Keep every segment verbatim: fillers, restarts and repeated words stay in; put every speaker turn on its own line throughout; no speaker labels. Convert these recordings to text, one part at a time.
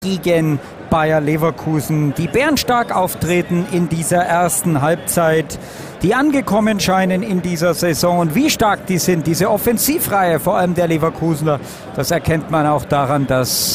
gegen Bayer Leverkusen, die bärenstark auftreten in dieser ersten Halbzeit, die angekommen scheinen in dieser Saison. Und wie stark die sind, diese Offensivreihe, vor allem der Leverkusener, das erkennt man auch daran, dass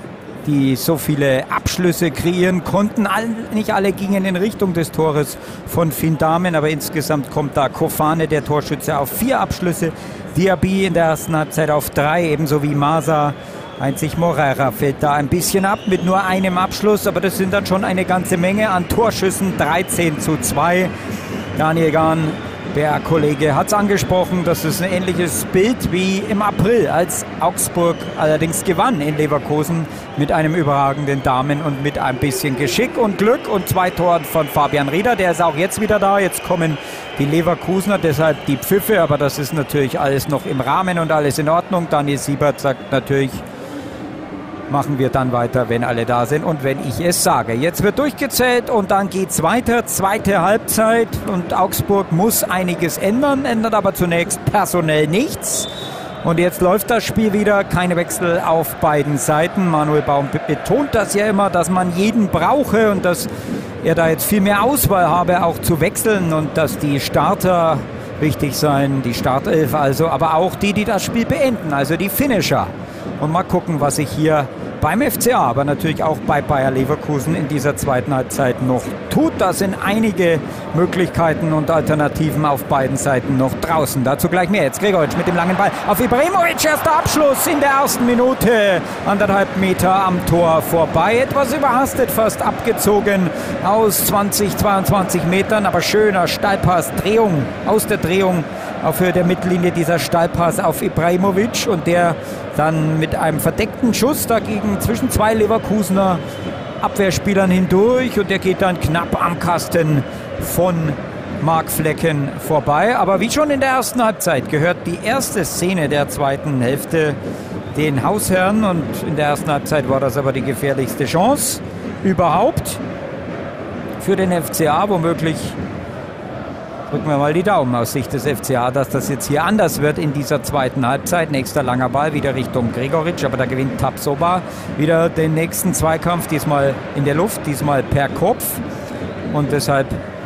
die so viele Abschlüsse kreieren konnten. All, nicht alle gingen in Richtung des Tores von Finn Dahmen, aber insgesamt kommt da Kofane, der Torschütze, auf vier Abschlüsse, Diaby in der ersten Halbzeit auf drei, ebenso wie Masa. Einzig Moreira fällt da ein bisschen ab mit nur einem Abschluss, aber das sind dann schon eine ganze Menge an Torschüssen, dreizehn zu zwei. Daniel Gahn, der Kollege, hat es angesprochen, das ist ein ähnliches Bild wie im April, als Augsburg allerdings gewann in Leverkusen mit einem überragenden Damen und mit ein bisschen Geschick und Glück und zwei Toren von Fabian Rieder. Der ist auch jetzt wieder da. Jetzt kommen die Leverkusener, deshalb die Pfiffe, aber das ist natürlich alles noch im Rahmen und alles in Ordnung. Daniel Siebert sagt natürlich, machen wir dann weiter, wenn alle da sind und wenn ich es sage. Jetzt wird durchgezählt und dann geht's weiter. Zweite Halbzeit und Augsburg muss einiges ändern, ändert aber zunächst personell nichts. Und jetzt läuft das Spiel wieder, keine Wechsel auf beiden Seiten. Manuel Baum betont das ja immer, dass man jeden brauche und dass er da jetzt viel mehr Auswahl habe, auch zu wechseln und dass die Starter wichtig seien, die Startelf also, aber auch die, die das Spiel beenden, also die Finisher. Und mal gucken, was sich hier beim F C A, aber natürlich auch bei Bayer Leverkusen in dieser zweiten Halbzeit noch tut. Da sind einige Möglichkeiten und Alternativen auf beiden Seiten noch draußen. Dazu gleich mehr. Jetzt Gregoritsch mit dem langen Ball auf Ibrahimovic. Erster Abschluss in der ersten Minute. Anderthalb Meter am Tor vorbei. Etwas überhastet, fast abgezogen aus zwanzig, zweiundzwanzig Metern. Aber schöner Steilpass, Drehung aus der Drehung auf Höhe der Mittellinie, dieser Steilpass auf Ibrahimovic und der dann mit einem verdeckten Schuss dagegen zwischen zwei Leverkusener Abwehrspielern hindurch und der geht dann knapp am Kasten von Marc Flecken vorbei. Aber wie schon in der ersten Halbzeit gehört die erste Szene der zweiten Hälfte den Hausherren und in der ersten Halbzeit war das aber die gefährlichste Chance überhaupt für den F C A, womöglich. Drücken wir mal die Daumen aus Sicht des F C A, dass das jetzt hier anders wird in dieser zweiten Halbzeit. Nächster langer Ball wieder Richtung Gregoritsch, aber da gewinnt Tapsoba wieder den nächsten Zweikampf, diesmal in der Luft, diesmal per Kopf. Und deshalb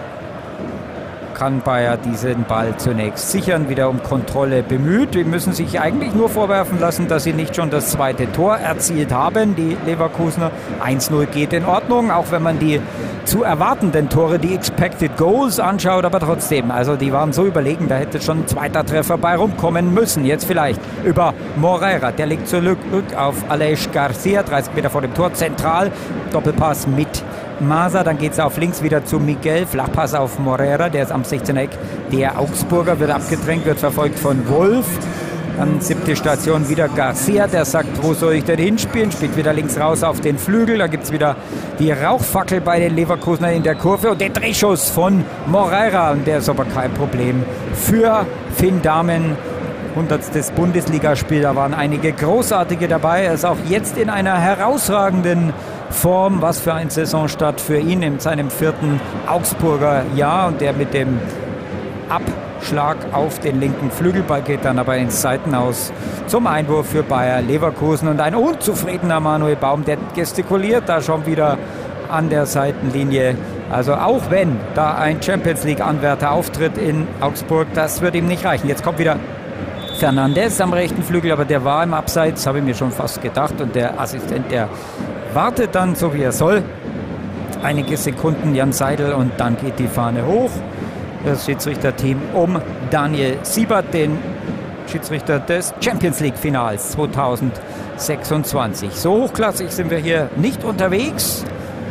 kann Bayer diesen Ball zunächst sichern, wieder um Kontrolle bemüht. Die müssen sich eigentlich nur vorwerfen lassen, dass sie nicht schon das zweite Tor erzielt haben. Die Leverkusener eins null geht in Ordnung, auch wenn man die zu erwartenden Tore, die Expected Goals anschaut, aber trotzdem, also die waren so überlegen, da hätte schon ein zweiter Treffer bei rumkommen müssen. Jetzt vielleicht über Moreira, der legt zurück auf Aleix Garcia, dreißig Meter vor dem Tor, zentral, Doppelpass mit Masa, dann geht es auf links wieder zu Miguel, Flachpass auf Moreira, der ist am sechzehner Eck, der Augsburger wird abgedrängt, wird verfolgt von Wolf. Dann siebte Station wieder Garcia, der sagt, wo soll ich denn hinspielen? Spielt wieder links raus auf den Flügel. Da gibt es wieder die Rauchfackel bei den Leverkusener in der Kurve und den Drehschuss von Moreira. Und der ist aber kein Problem für Finn Dahmen. hundertstes Bundesligaspiel, da waren einige großartige dabei. Er ist auch jetzt in einer herausragenden Form. Was für ein Saisonstart für ihn in seinem vierten Augsburger Jahr. Und der mit dem Abschlag auf den linken Flügelball geht dann aber ins Seitenhaus zum Einwurf für Bayer Leverkusen. Und ein unzufriedener Manuel Baum, der gestikuliert da schon wieder an der Seitenlinie. Also auch wenn da ein Champions-League-Anwärter auftritt in Augsburg, das wird ihm nicht reichen. Jetzt kommt wieder Fernandes am rechten Flügel, aber der war im Abseits, habe ich mir schon fast gedacht. Und der Assistent, der wartet dann so wie er soll. Einige Sekunden, Jan Seidel, und dann geht die Fahne hoch. Das Schiedsrichterteam um Daniel Siebert, den Schiedsrichter des Champions-League-Finals zweitausendsechsundzwanzig. So hochklassig sind wir hier nicht unterwegs,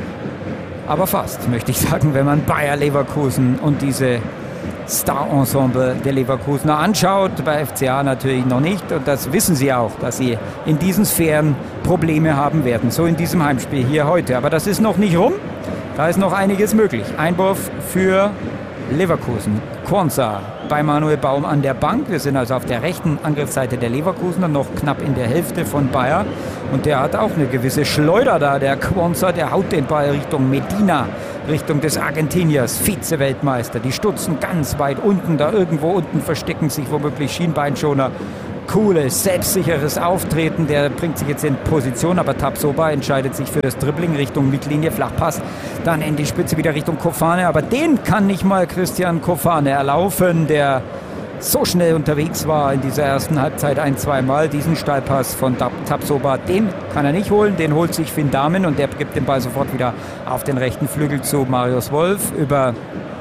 aber fast, möchte ich sagen, wenn man Bayer Leverkusen und diese Star-Ensemble der Leverkusener anschaut. Bei F C A natürlich noch nicht und das wissen sie auch, dass sie in diesen Sphären Probleme haben werden. So in diesem Heimspiel hier heute. Aber das ist noch nicht rum. Da ist noch einiges möglich. Einwurf für Leverkusen. Quansah bei Manuel Baum an der Bank. Wir sind also auf der rechten Angriffsseite der Leverkusener, noch knapp in der Hälfte von Bayer. Und der hat auch eine gewisse Schleuder da, der Quansah, der haut den Ball Richtung Medina, Richtung des Argentiniers, Vize-Weltmeister. Die stutzen ganz weit unten, da irgendwo unten verstecken sich womöglich Schienbeinschoner. cooles, selbstsicheres Auftreten. Der bringt sich jetzt in Position, aber Tapsoba entscheidet sich für das Dribbling Richtung Mittellinie, Flachpass, dann in die Spitze wieder Richtung Kofane. Aber den kann nicht mal Christian Kofane erlaufen, der so schnell unterwegs war in dieser ersten Halbzeit ein-, zweimal. Diesen Steilpass von Tapsoba, den kann er nicht holen, den holt sich Finn Dahmen und der gibt den Ball sofort wieder auf den rechten Flügel zu Marius Wolf. Über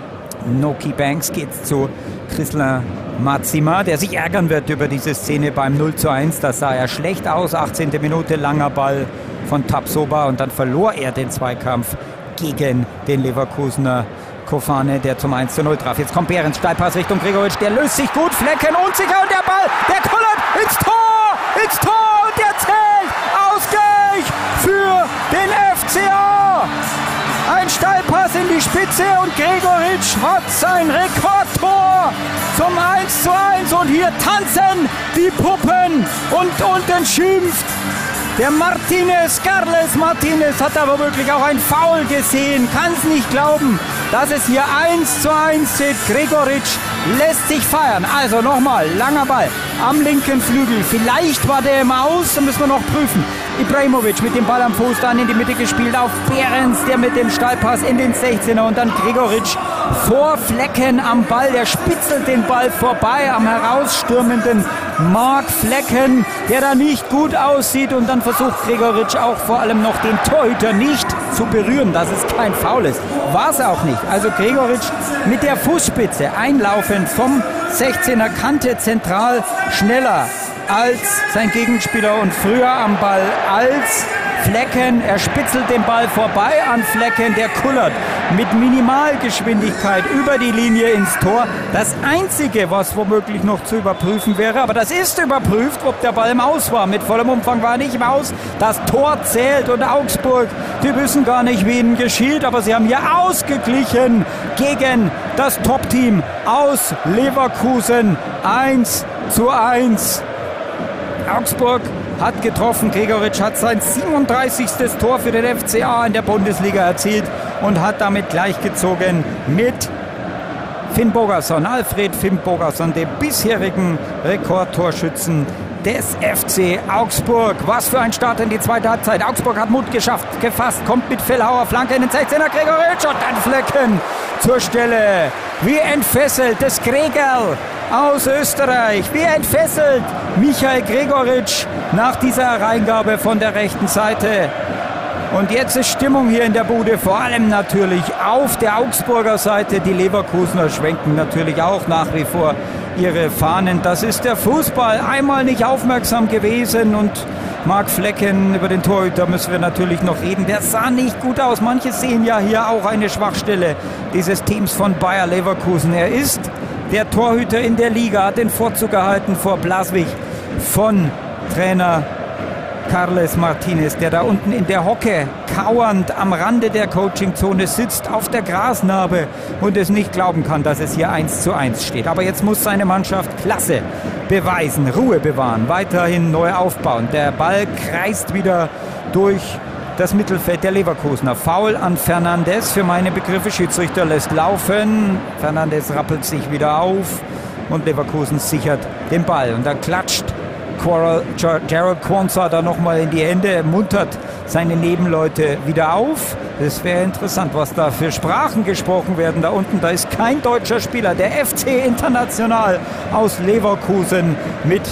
Noki Banks geht es zu Christian Mazima, der sich ärgern wird über diese Szene beim null zu eins. Das sah ja schlecht aus, achtzehnte Minute, langer Ball von Tapsoba und dann verlor er den Zweikampf gegen den Leverkusener Kofane, der zum eins zu null traf. Jetzt kommt Behrens, Steilpass Richtung Gregoritsch, der löst sich gut, Flecken unsicher und der Ball, der kullert ins Tor, ins Tor und der zählt. Ausgleich für den F C A. Ein Steilpass in die Spitze und Gregoritsch hat sein Rekordtor zum eins zu eins und hier tanzen die Puppen und unten schimpft der Martinez, Carles Martinez hat aber wirklich auch ein Foul gesehen. Kann es nicht glauben, dass es hier eins zu eins steht. Gregoritsch lässt sich feiern. Also nochmal, langer Ball am linken Flügel. Vielleicht war der im Aus, da müssen wir noch prüfen. Ibrahimovic mit dem Ball am Fuß, dann in die Mitte gespielt auf Behrens, der mit dem Steilpass in den sechzehner und dann Gregoritsch vor Flecken am Ball. Der spitzelt den Ball vorbei am herausstürmenden Marc Flecken, der da nicht gut aussieht und dann versucht Gregoritsch auch vor allem noch den Torhüter nicht zu berühren, dass es kein Foul ist. War es auch nicht. Also Gregoritsch mit der Fußspitze einlaufend vom sechzehner Kante zentral schneller als sein Gegenspieler und früher am Ball als Flecken. Er spitzelt den Ball vorbei an Flecken, der kullert mit Minimalgeschwindigkeit über die Linie ins Tor. Das Einzige, was womöglich noch zu überprüfen wäre, aber das ist überprüft, ob der Ball im Aus war. Mit vollem Umfang war er nicht im Aus. Das Tor zählt und Augsburg, die wissen gar nicht, wie ihnen geschieht, aber sie haben hier ausgeglichen gegen das Top-Team aus Leverkusen. eins zu eins. Augsburg hat getroffen. Gregoritsch hat sein siebenunddreißigstes Tor für den F C A in der Bundesliga erzielt und hat damit gleichgezogen mit Finn Bogason, Alfred Finn Bogason, dem bisherigen Rekordtorschützen des F C Augsburg. Was für ein Start in die zweite Halbzeit. Augsburg hat Mut geschafft, gefasst, kommt mit Fellhauer, Flanke in den sechzehner, Gregoritsch und dann Flecken zur Stelle. Wie entfesselt das Gregerl aus Österreich. Wie entfesselt Michael Gregoritsch nach dieser Reingabe von der rechten Seite. Und jetzt ist Stimmung hier in der Bude, vor allem natürlich auf der Augsburger Seite. Die Leverkusener schwenken natürlich auch nach wie vor ihre Fahnen. Das ist der Fußball. Einmal nicht aufmerksam gewesen und Marc Flecken, über den Torhüter müssen wir natürlich noch reden. Der sah nicht gut aus. Manche sehen ja hier auch eine Schwachstelle dieses Teams von Bayer Leverkusen. Er ist der Torhüter in der Liga, hat den Vorzug erhalten vor Blaswig von Trainer Carles Martinez, der da unten in der Hocke kauernd am Rande der Coachingzone sitzt, auf der Grasnarbe und es nicht glauben kann, dass es hier eins zu eins steht. Aber jetzt muss seine Mannschaft Klasse beweisen, Ruhe bewahren, weiterhin neu aufbauen. Der Ball kreist wieder durch das Mittelfeld der Leverkusener. Foul an Fernandes, für meine Begriffe. Schiedsrichter lässt laufen. Fernandes rappelt sich wieder auf und Leverkusen sichert den Ball. Und dann klatscht Quarrel, Gerald Quansah da nochmal in die Hände, muntert seine Nebenleute wieder auf. Es wäre interessant, was da für Sprachen gesprochen werden da unten. Da ist kein deutscher Spieler. Der F C International aus Leverkusen mit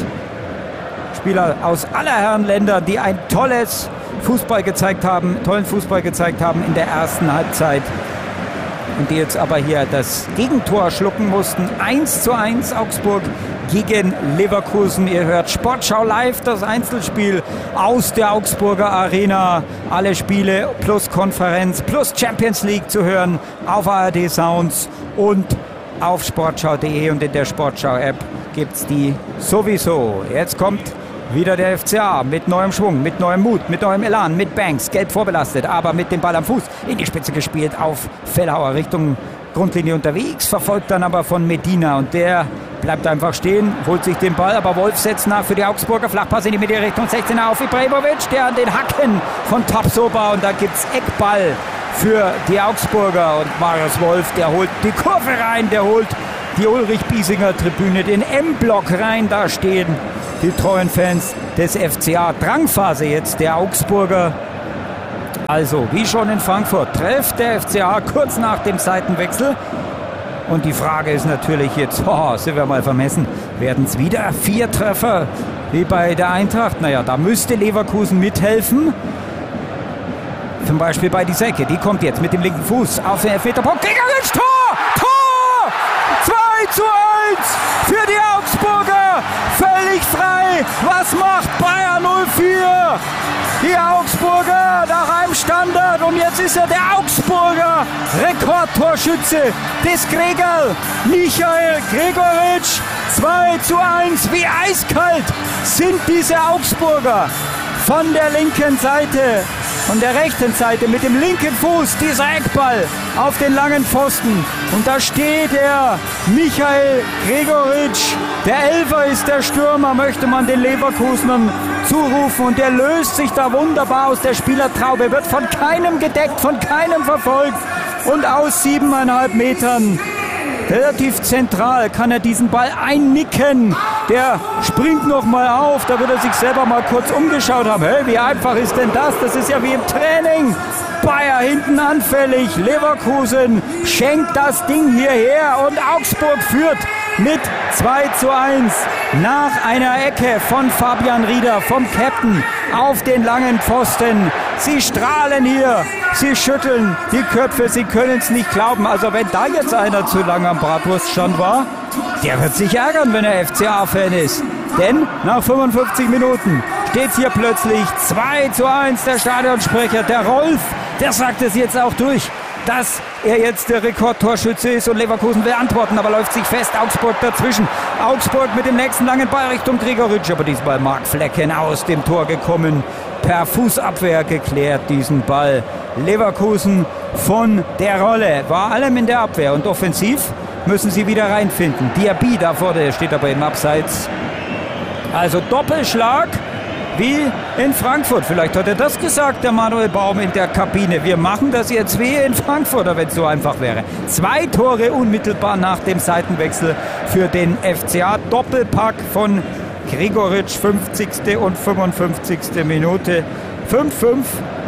Spieler aus aller Herren Länder, die ein tolles Fußball gezeigt haben, tollen Fußball gezeigt haben in der ersten Halbzeit und die jetzt aber hier das Gegentor schlucken mussten. eins zu eins Augsburg gegen Leverkusen. Ihr hört Sportschau live, das Einzelspiel aus der Augsburger Arena. Alle Spiele plus Konferenz plus Champions League zu hören auf A R D Sounds und auf sportschau punkt de und in der Sportschau-App gibt es die sowieso. Jetzt kommt wieder der F C A mit neuem Schwung, mit neuem Mut, mit neuem Elan, mit Banks, gelb vorbelastet, aber mit dem Ball am Fuß in die Spitze gespielt auf Fellhauer Richtung Grundlinie unterwegs, verfolgt dann aber von Medina und der bleibt einfach stehen, holt sich den Ball, aber Wolf setzt nach für die Augsburger, Flachpass in die Mitte Richtung sechzehner auf Ibrahimovic, der an den Hacken von Tapsoba und da gibt es Eckball für die Augsburger und Marius Wolf, der holt die Kurve rein, der holt die Ulrich-Biesinger-Tribüne, den M-Block rein, da stehen die treuen Fans des F C A. Drangphase jetzt der Augsburger. Also, wie schon in Frankfurt, trifft der F C A kurz nach dem Seitenwechsel. Und die Frage ist natürlich jetzt, oh, sind wir mal vermessen, werden es wieder vier Treffer wie bei der Eintracht? Naja, da müsste Leverkusen mithelfen. Zum Beispiel bei die Säcke, die kommt jetzt mit dem linken Fuß auf den Elfmeterpunkt. Gregoritsch, Tor! Tor! zwei zu eins für die Augsburger. Völlig frei. Was macht Bayer null vier? Die Augsburger nach einem Standard. Und jetzt ist er der Augsburger Rekordtorschütze des Gregerl. Michael Gregoritsch. zwei zu eins. Wie eiskalt sind diese Augsburger. Von der linken Seite. Von der rechten Seite mit dem linken Fuß dieser Eckball auf den langen Pfosten. Und da steht er, Michael Gregoritsch. Der Elfer ist der Stürmer, möchte man den Leverkusenern zurufen. Und der löst sich da wunderbar aus der Spielertraube, wird von keinem gedeckt, von keinem verfolgt. Und aus siebeneinhalb Metern, relativ zentral, kann er diesen Ball einnicken. Der springt noch mal auf, da wird er sich selber mal kurz umgeschaut haben. Hey, wie einfach ist denn das? Das ist ja wie im Training. Bayer hinten anfällig, Leverkusen schenkt das Ding hierher und Augsburg führt mit zwei zu eins nach einer Ecke von Fabian Rieder, vom Captain, auf den langen Pfosten. Sie strahlen hier, sie schütteln die Köpfe, sie können es nicht glauben. Also wenn da jetzt einer zu lange am Bratwurststand war, der wird sich ärgern, wenn er F C A-Fan ist. Denn nach fünfundfünfzig Minuten steht hier plötzlich zwei zu eins. Der Stadionsprecher, der Rolf, der sagt es jetzt auch durch, dass er jetzt der Rekordtorschütze ist und Leverkusen will antworten, aber läuft sich fest, Augsburg dazwischen. Augsburg mit dem nächsten langen Ball Richtung Gregoritsch, aber diesmal Marc Flecken aus dem Tor gekommen, per Fußabwehr geklärt diesen Ball. Leverkusen von der Rolle, war allem in der Abwehr und offensiv müssen sie wieder reinfinden. Diaby da vorne steht aber im Abseits. Also Doppelschlag wie in Frankfurt. Vielleicht hat er das gesagt, der Manuel Baum in der Kabine. Wir machen das jetzt wie in Frankfurt, wenn es so einfach wäre. Zwei Tore unmittelbar nach dem Seitenwechsel für den F C A. Doppelpack von Gregoritsch, fünfzigste und fünfundfünfzigste Minute. fünf fünf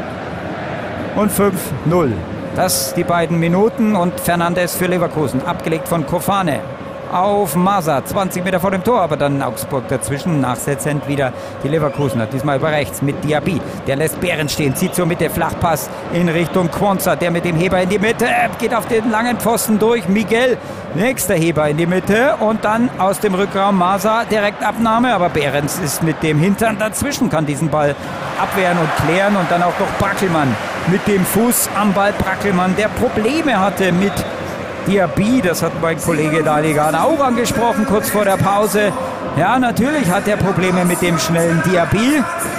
und fünf null. Das die beiden Minuten und Fernandes für Leverkusen. Abgelegt von Kofane auf Masa, zwanzig Meter vor dem Tor, aber dann Augsburg dazwischen, nachsetzend wieder die Leverkusener, diesmal über rechts mit Diaby, der lässt Behrens stehen, zieht zur Mitte, Flachpass in Richtung Quonza, der mit dem Heber in die Mitte, geht auf den langen Pfosten durch, Miguel, nächster Heber in die Mitte und dann aus dem Rückraum Masa, direkt Abnahme, aber Behrens ist mit dem Hintern dazwischen, kann diesen Ball abwehren und klären und dann auch noch Brackelmann mit dem Fuß am Ball, Brackelmann, der Probleme hatte mit Diaby, das hat mein Kollege Daligan auch angesprochen, kurz vor der Pause. Ja, natürlich hat er Probleme mit dem schnellen Diaby.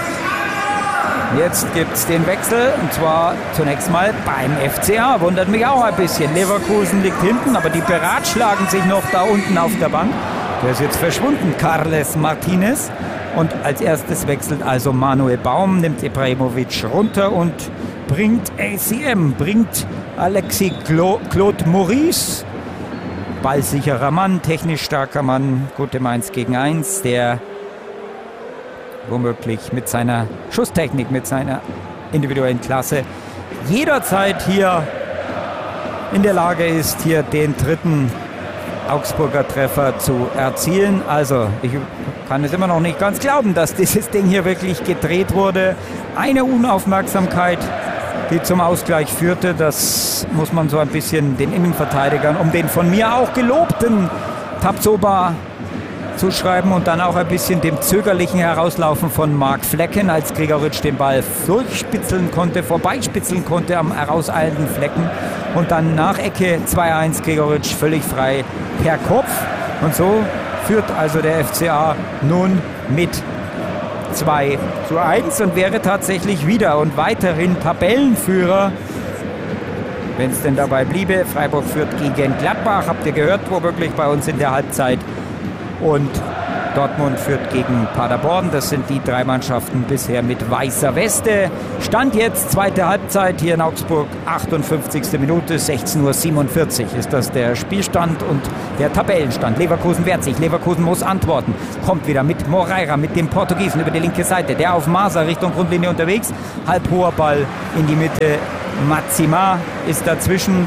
Jetzt gibt es den Wechsel, und zwar zunächst mal beim F C A. Wundert mich auch ein bisschen. Leverkusen liegt hinten, aber die beratschlagen sich noch da unten auf der Bank. Der ist jetzt verschwunden, Carles Martinez. Und als erstes wechselt also Manuel Baum, nimmt Ibrahimovic runter und bringt A C M, bringt Alexis Claude Maurice. Ballsicherer Mann, technisch starker Mann, gut im eins gegen eins, der womöglich mit seiner Schusstechnik, mit seiner individuellen Klasse jederzeit hier in der Lage ist, hier den dritten Augsburger Treffer zu erzielen. Also ich kann es immer noch nicht ganz glauben, dass dieses Ding hier wirklich gedreht wurde. Eine Unaufmerksamkeit, die zum Ausgleich führte, das muss man so ein bisschen den Innenverteidigern, um den von mir auch gelobten Tapsoba zuschreiben und dann auch ein bisschen dem zögerlichen Herauslaufen von Marc Flecken, als Gregoritsch den Ball durchspitzeln konnte, vorbeispitzeln konnte am herauseilenden Flecken und dann nach Ecke zwei eins Gregoritsch völlig frei per Kopf und so führt also der F C A nun mit zwei zu eins und wäre tatsächlich wieder und weiterhin Tabellenführer, wenn es denn dabei bliebe. Freiburg führt gegen Gladbach, habt ihr gehört, womöglich bei uns in der Halbzeit. Und Dortmund führt gegen Paderborn. Das sind die drei Mannschaften bisher mit weißer Weste. Stand jetzt zweite Halbzeit hier in Augsburg, achtundfünfzigste Minute, sechzehn Uhr siebenundvierzig ist das der Spielstand und der Tabellenstand. Leverkusen wehrt sich, Leverkusen muss antworten. Kommt wieder mit Moreira, mit dem Portugiesen über die linke Seite. Der auf Masa Richtung Grundlinie unterwegs. Halb hoher Ball in die Mitte. Matsima ist dazwischen.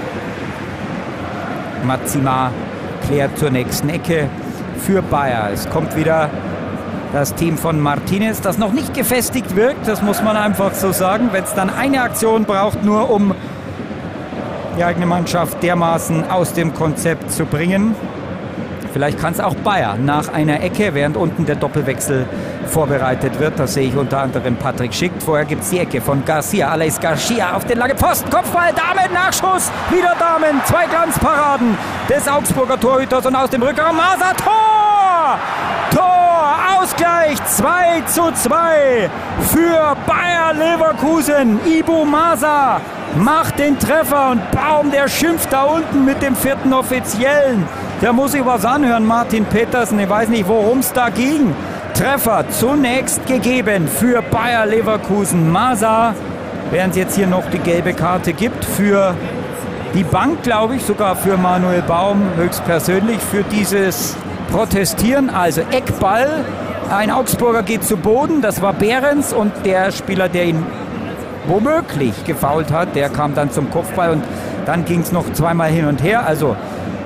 Matsima klärt zur nächsten Ecke für Bayer. Es kommt wieder das Team von Martinez, das noch nicht gefestigt wirkt. Das muss man einfach so sagen. Wenn es dann eine Aktion braucht, nur um die eigene Mannschaft dermaßen aus dem Konzept zu bringen. Vielleicht kann es auch Bayer nach einer Ecke, während unten der Doppelwechsel vorbereitet wird. Das sehe ich unter anderem Patrick Schick. Vorher gibt es die Ecke von Garcia. Alex Garcia auf den langen Pfosten. Kopfball, Damen, Nachschuss. Wieder Damen. Zwei Glanzparaden des Augsburger Torhüters und aus dem Rückraum Masa. Tor! Tor! Ausgleich zwei zu zwei für Bayer Leverkusen. Ibu Masa macht den Treffer und Baum, der schimpft da unten mit dem vierten Offiziellen. Der muss sich was anhören, Martin Petersen. Ich weiß nicht, worum es da ging. Treffer zunächst gegeben für Bayer Leverkusen. Masa, während es jetzt hier noch die gelbe Karte gibt für die Bank, glaube ich, sogar für Manuel Baum höchstpersönlich für dieses Protestieren. Also Eckball, ein Augsburger geht zu Boden, das war Behrens und der Spieler, der ihn womöglich gefoult hat, der kam dann zum Kopfball und dann ging es noch zweimal hin und her. Also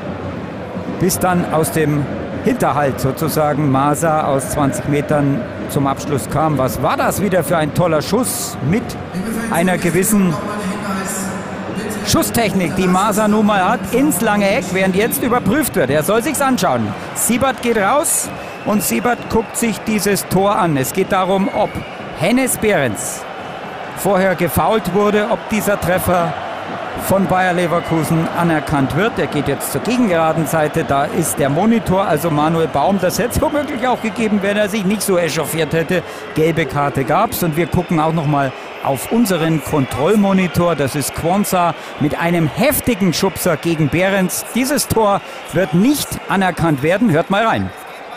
bis dann aus dem Hinterhalt sozusagen Masa aus zwanzig Metern zum Abschluss kam. Was war das wieder für ein toller Schuss mit einer gewissen Schusstechnik, die Masa nun mal hat, ins lange Eck, während jetzt überprüft wird. Er soll sich's anschauen. Siebert geht raus und Siebert guckt sich dieses Tor an. Es geht darum, ob Hennes Behrens vorher gefoult wurde, ob dieser Treffer von Bayer Leverkusen anerkannt wird. Er geht jetzt zur gegengeraden Seite, da ist der Monitor, also Manuel Baum. Das hätte es womöglich auch gegeben, wenn er sich nicht so echauffiert hätte. Gelbe Karte gab es und wir gucken auch nochmal auf unseren Kontrollmonitor. Das ist Quonsa mit einem heftigen Schubser gegen Behrens. Dieses Tor wird nicht anerkannt werden. Hört mal rein.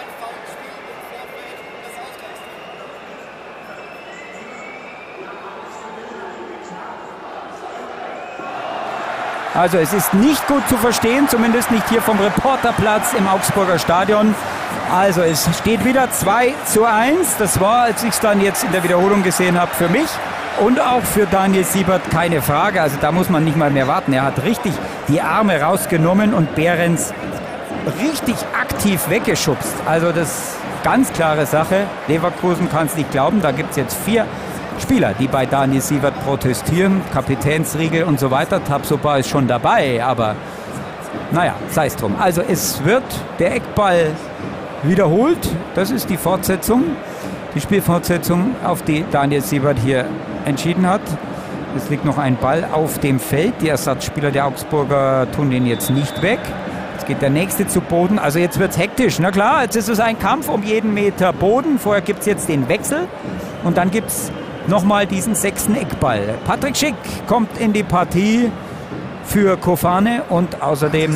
Also es ist nicht gut zu verstehen, zumindest nicht hier vom Reporterplatz im Augsburger Stadion. Also es steht wieder zwei zu eins. Das war, als ich es dann jetzt in der Wiederholung gesehen habe, für mich und auch für Daniel Siebert keine Frage. Also da muss man nicht mal mehr warten. Er hat richtig die Arme rausgenommen und Behrens richtig aktiv weggeschubst. Also das ist ganz klare Sache. Leverkusen kann es nicht glauben. Da gibt es jetzt vier Spieler, die bei Daniel Siebert protestieren, Kapitänsriegel und so weiter. Tabsoba ist schon dabei, aber naja, sei es drum. Also es wird der Eckball wiederholt. Das ist die Fortsetzung, die Spielfortsetzung, auf die Daniel Siebert hier entschieden hat. Es liegt noch ein Ball auf dem Feld. Die Ersatzspieler der Augsburger tun den jetzt nicht weg. Jetzt geht der nächste zu Boden. Also jetzt wird es hektisch. Na klar, jetzt ist es ein Kampf um jeden Meter Boden. Vorher gibt es jetzt den Wechsel und dann gibt es nochmal diesen sechsten Eckball. Patrick Schick kommt in die Partie für Kofane und außerdem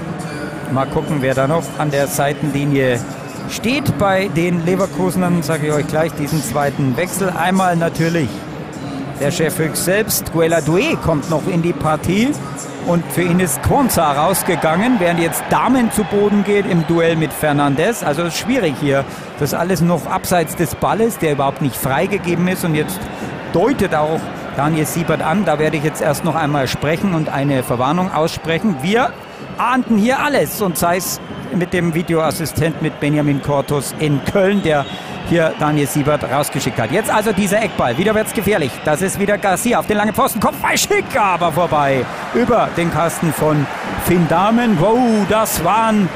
mal gucken, wer da noch an der Seitenlinie steht bei den Leverkusenern. Sage ich euch gleich diesen zweiten Wechsel. Einmal natürlich der Chefhöchst selbst. Guela Doué kommt noch in die Partie und für ihn ist Quonsa rausgegangen, während jetzt Damen zu Boden geht im Duell mit Fernandes. Also es ist schwierig hier. Das alles noch abseits des Balles, der überhaupt nicht freigegeben ist. Und jetzt deutet auch Daniel Siebert an. Da werde ich jetzt erst noch einmal sprechen und eine Verwarnung aussprechen. Wir ahnten hier alles und sei es mit dem Videoassistent mit Benjamin Cortus in Köln, der hier Daniel Siebert rausgeschickt hat. Jetzt also dieser Eckball. Wieder wird es gefährlich. Das ist wieder Garcia auf den langen Pfosten. Kopfball Schick, aber vorbei. Über den Kasten von Finn Dahmen. Wow, das waren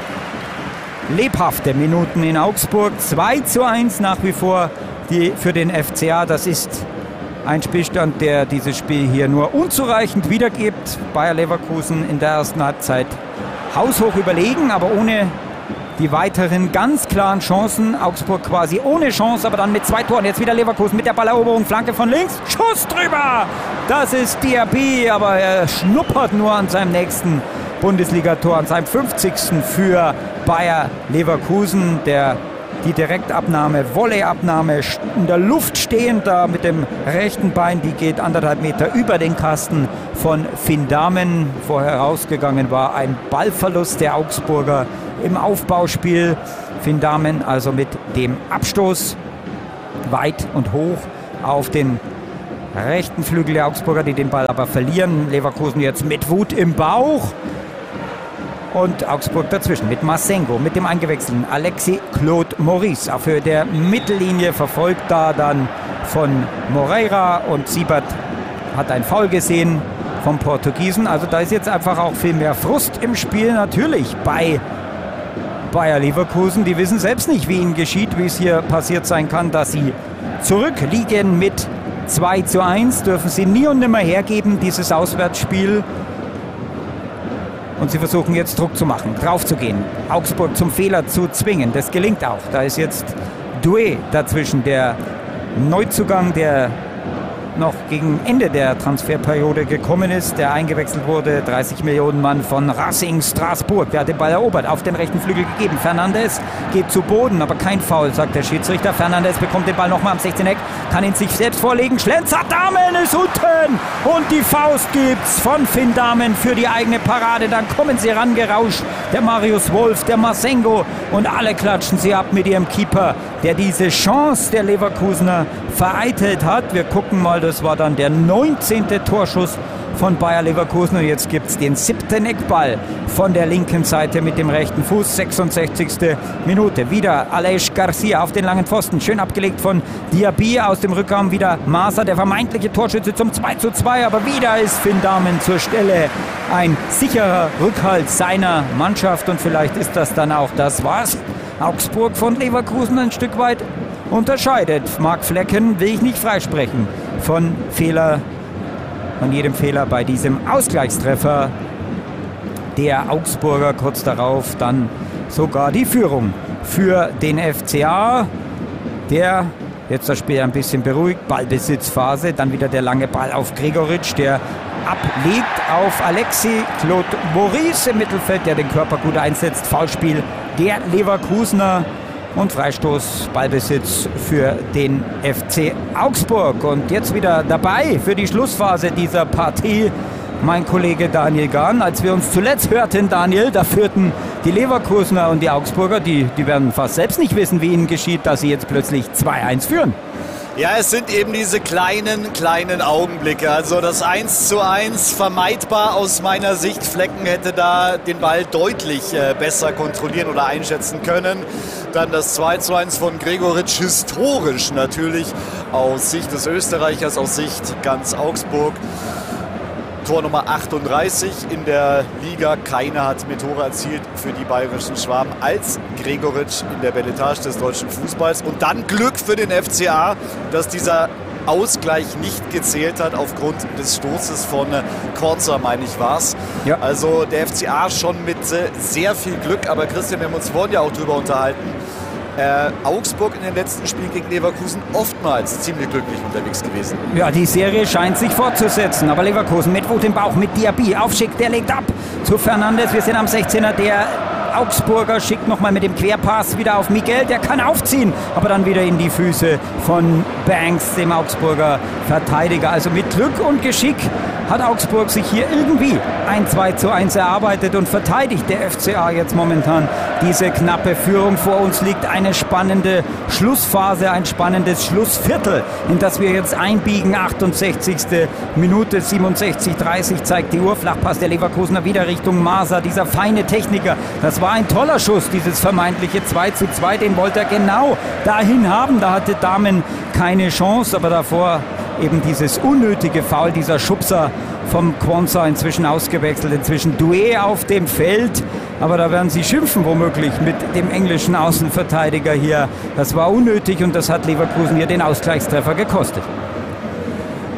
lebhafte Minuten in Augsburg. zwei zu eins nach wie vor die für den F C A. Das ist ein Spielstand, der dieses Spiel hier nur unzureichend wiedergibt. Bayer Leverkusen in der ersten Halbzeit haushoch überlegen, aber ohne die weiteren ganz klaren Chancen. Augsburg quasi ohne Chance, aber dann mit zwei Toren. Jetzt wieder Leverkusen mit der Balleroberung. Flanke von links. Schuss drüber. Das ist Diaby, aber er schnuppert nur an seinem nächsten Bundesligator, an seinem fünfzigsten für Bayer Leverkusen. Der die Direktabnahme, Volleyabnahme, in der Luft stehend da mit dem rechten Bein, die geht anderthalb Meter über den Kasten von Finn Dahmen. Vorher rausgegangen war ein Ballverlust der Augsburger im Aufbauspiel. Finn Dahmen also mit dem Abstoß weit und hoch auf den rechten Flügel der Augsburger, die den Ball aber verlieren. Leverkusen jetzt mit Wut im Bauch. Und Augsburg dazwischen mit Massengo, mit dem eingewechselten Alexis Claude Maurice. Auf Höhe der Mittellinie verfolgt da dann von Moreira und Siebert hat ein Foul gesehen vom Portugiesen. Also da ist jetzt einfach auch viel mehr Frust im Spiel natürlich bei Bayer Leverkusen. Die wissen selbst nicht, wie ihnen geschieht, wie es hier passiert sein kann, dass sie zurückliegen mit zwei zu eins. Dürfen sie nie und nimmer hergeben, dieses Auswärtsspiel. Und sie versuchen jetzt Druck zu machen, drauf zu gehen, Augsburg zum Fehler zu zwingen. Das gelingt auch. Da ist jetzt Doué dazwischen, der Neuzugang, der noch gegen Ende der Transferperiode gekommen ist, der eingewechselt wurde, dreißig Millionen Mann von Racing Straßburg. Der hat den Ball erobert, auf den rechten Flügel gegeben. Fernandes geht zu Boden, aber kein Foul, sagt der Schiedsrichter. Fernandes bekommt den Ball nochmal am sechzehner Eck, kann ihn sich selbst vorlegen. Schlenzer, Dahmen ist unten und die Faust gibt's von Finn Dahmen für die eigene Parade. Dann kommen sie rangerauscht, der Marius Wolf, der Massengo, und alle klatschen sie ab mit ihrem Keeper, der diese Chance der Leverkusener vereitelt hat. Wir gucken mal, das war dann der neunzehnte Torschuss von Bayer Leverkusen. Und jetzt gibt es den siebten Eckball von der linken Seite mit dem rechten Fuß. sechsundsechzigste Minute. Wieder Aleix Garcia auf den langen Pfosten. Schön abgelegt von Diaby. Aus dem Rückraum wieder Maser, der vermeintliche Torschütze zum zwei zu zwei. Aber wieder ist Finn Dahmen zur Stelle. Ein sicherer Rückhalt seiner Mannschaft. Und vielleicht ist das dann auch das, was Augsburg von Leverkusen ein Stück weit unterscheidet. Marc Flecken will ich nicht freisprechen von Fehler, von jedem Fehler bei diesem Ausgleichstreffer der Augsburger. Kurz darauf dann sogar die Führung für den F C A, der jetzt das Spiel ein bisschen beruhigt. Ballbesitzphase, dann wieder der lange Ball auf Gregoritsch, der ablegt auf Alexis Claude Maurice im Mittelfeld, der den Körper gut einsetzt. Foulspiel der Leverkusener. Und Freistoß, Ballbesitz für den F C Augsburg. Und jetzt wieder dabei für die Schlussphase dieser Partie mein Kollege Daniel Gahn. Als wir uns zuletzt hörten, Daniel, da führten die Leverkusener und die Augsburger, die, die werden fast selbst nicht wissen, wie ihnen geschieht, dass sie jetzt plötzlich zwei eins führen.
Ja, es sind eben diese kleinen, kleinen Augenblicke. Also das eins zu eins vermeidbar aus meiner Sicht. Flecken hätte da den Ball deutlich äh, besser kontrollieren oder einschätzen können. Dann das zwei zu eins von Gregoritsch, historisch natürlich aus Sicht des Österreichers, aus Sicht ganz Augsburg. Tor Nummer achtunddreißig in der Liga. Keiner hat mehr Tore erzielt für die bayerischen Schwaben als Gregoritsch in der Belletage des deutschen Fußballs. Und dann Glück für den F C A, dass dieser Ausgleich nicht gezählt hat aufgrund des Stoßes von Korzer, meine ich, war es. Ja. Also der F C A schon mit sehr viel Glück. Aber Christian, wir haben uns vorhin ja auch drüber unterhalten. Äh, Augsburg in den letzten Spielen gegen Leverkusen oftmals ziemlich glücklich unterwegs gewesen.
Ja, die Serie scheint sich fortzusetzen, aber Leverkusen mit Wut im Bauch, mit Diaby, Aufschick, der legt ab zu Fernandes. Wir sind am sechzehner, der Augsburger schickt nochmal mit dem Querpass wieder auf Miguel, der kann aufziehen, aber dann wieder in die Füße von Banks, dem Augsburger Verteidiger. Also mit Glück und Geschick hat Augsburg sich hier irgendwie ein zwei zu eins erarbeitet und verteidigt der F C A jetzt momentan diese knappe Führung. Vor uns liegt eine spannende Schlussphase, ein spannendes Schlussviertel, in das wir jetzt einbiegen. achtundsechzigste Minute, siebenundsechzig dreißig zeigt die Uhr. Flachpass der Leverkusener wieder Richtung Maser, dieser feine Techniker. Das war ein toller Schuss, dieses vermeintliche zwei zu zwei. Den wollte er genau dahin haben. Da hatte Dahmen keine Chance, aber davor eben dieses unnötige Foul, dieser Schubser vom Quansah, inzwischen ausgewechselt, inzwischen Doué auf dem Feld. Aber da werden sie schimpfen womöglich mit dem englischen Außenverteidiger hier. Das war unnötig und das hat Leverkusen hier den Ausgleichstreffer gekostet.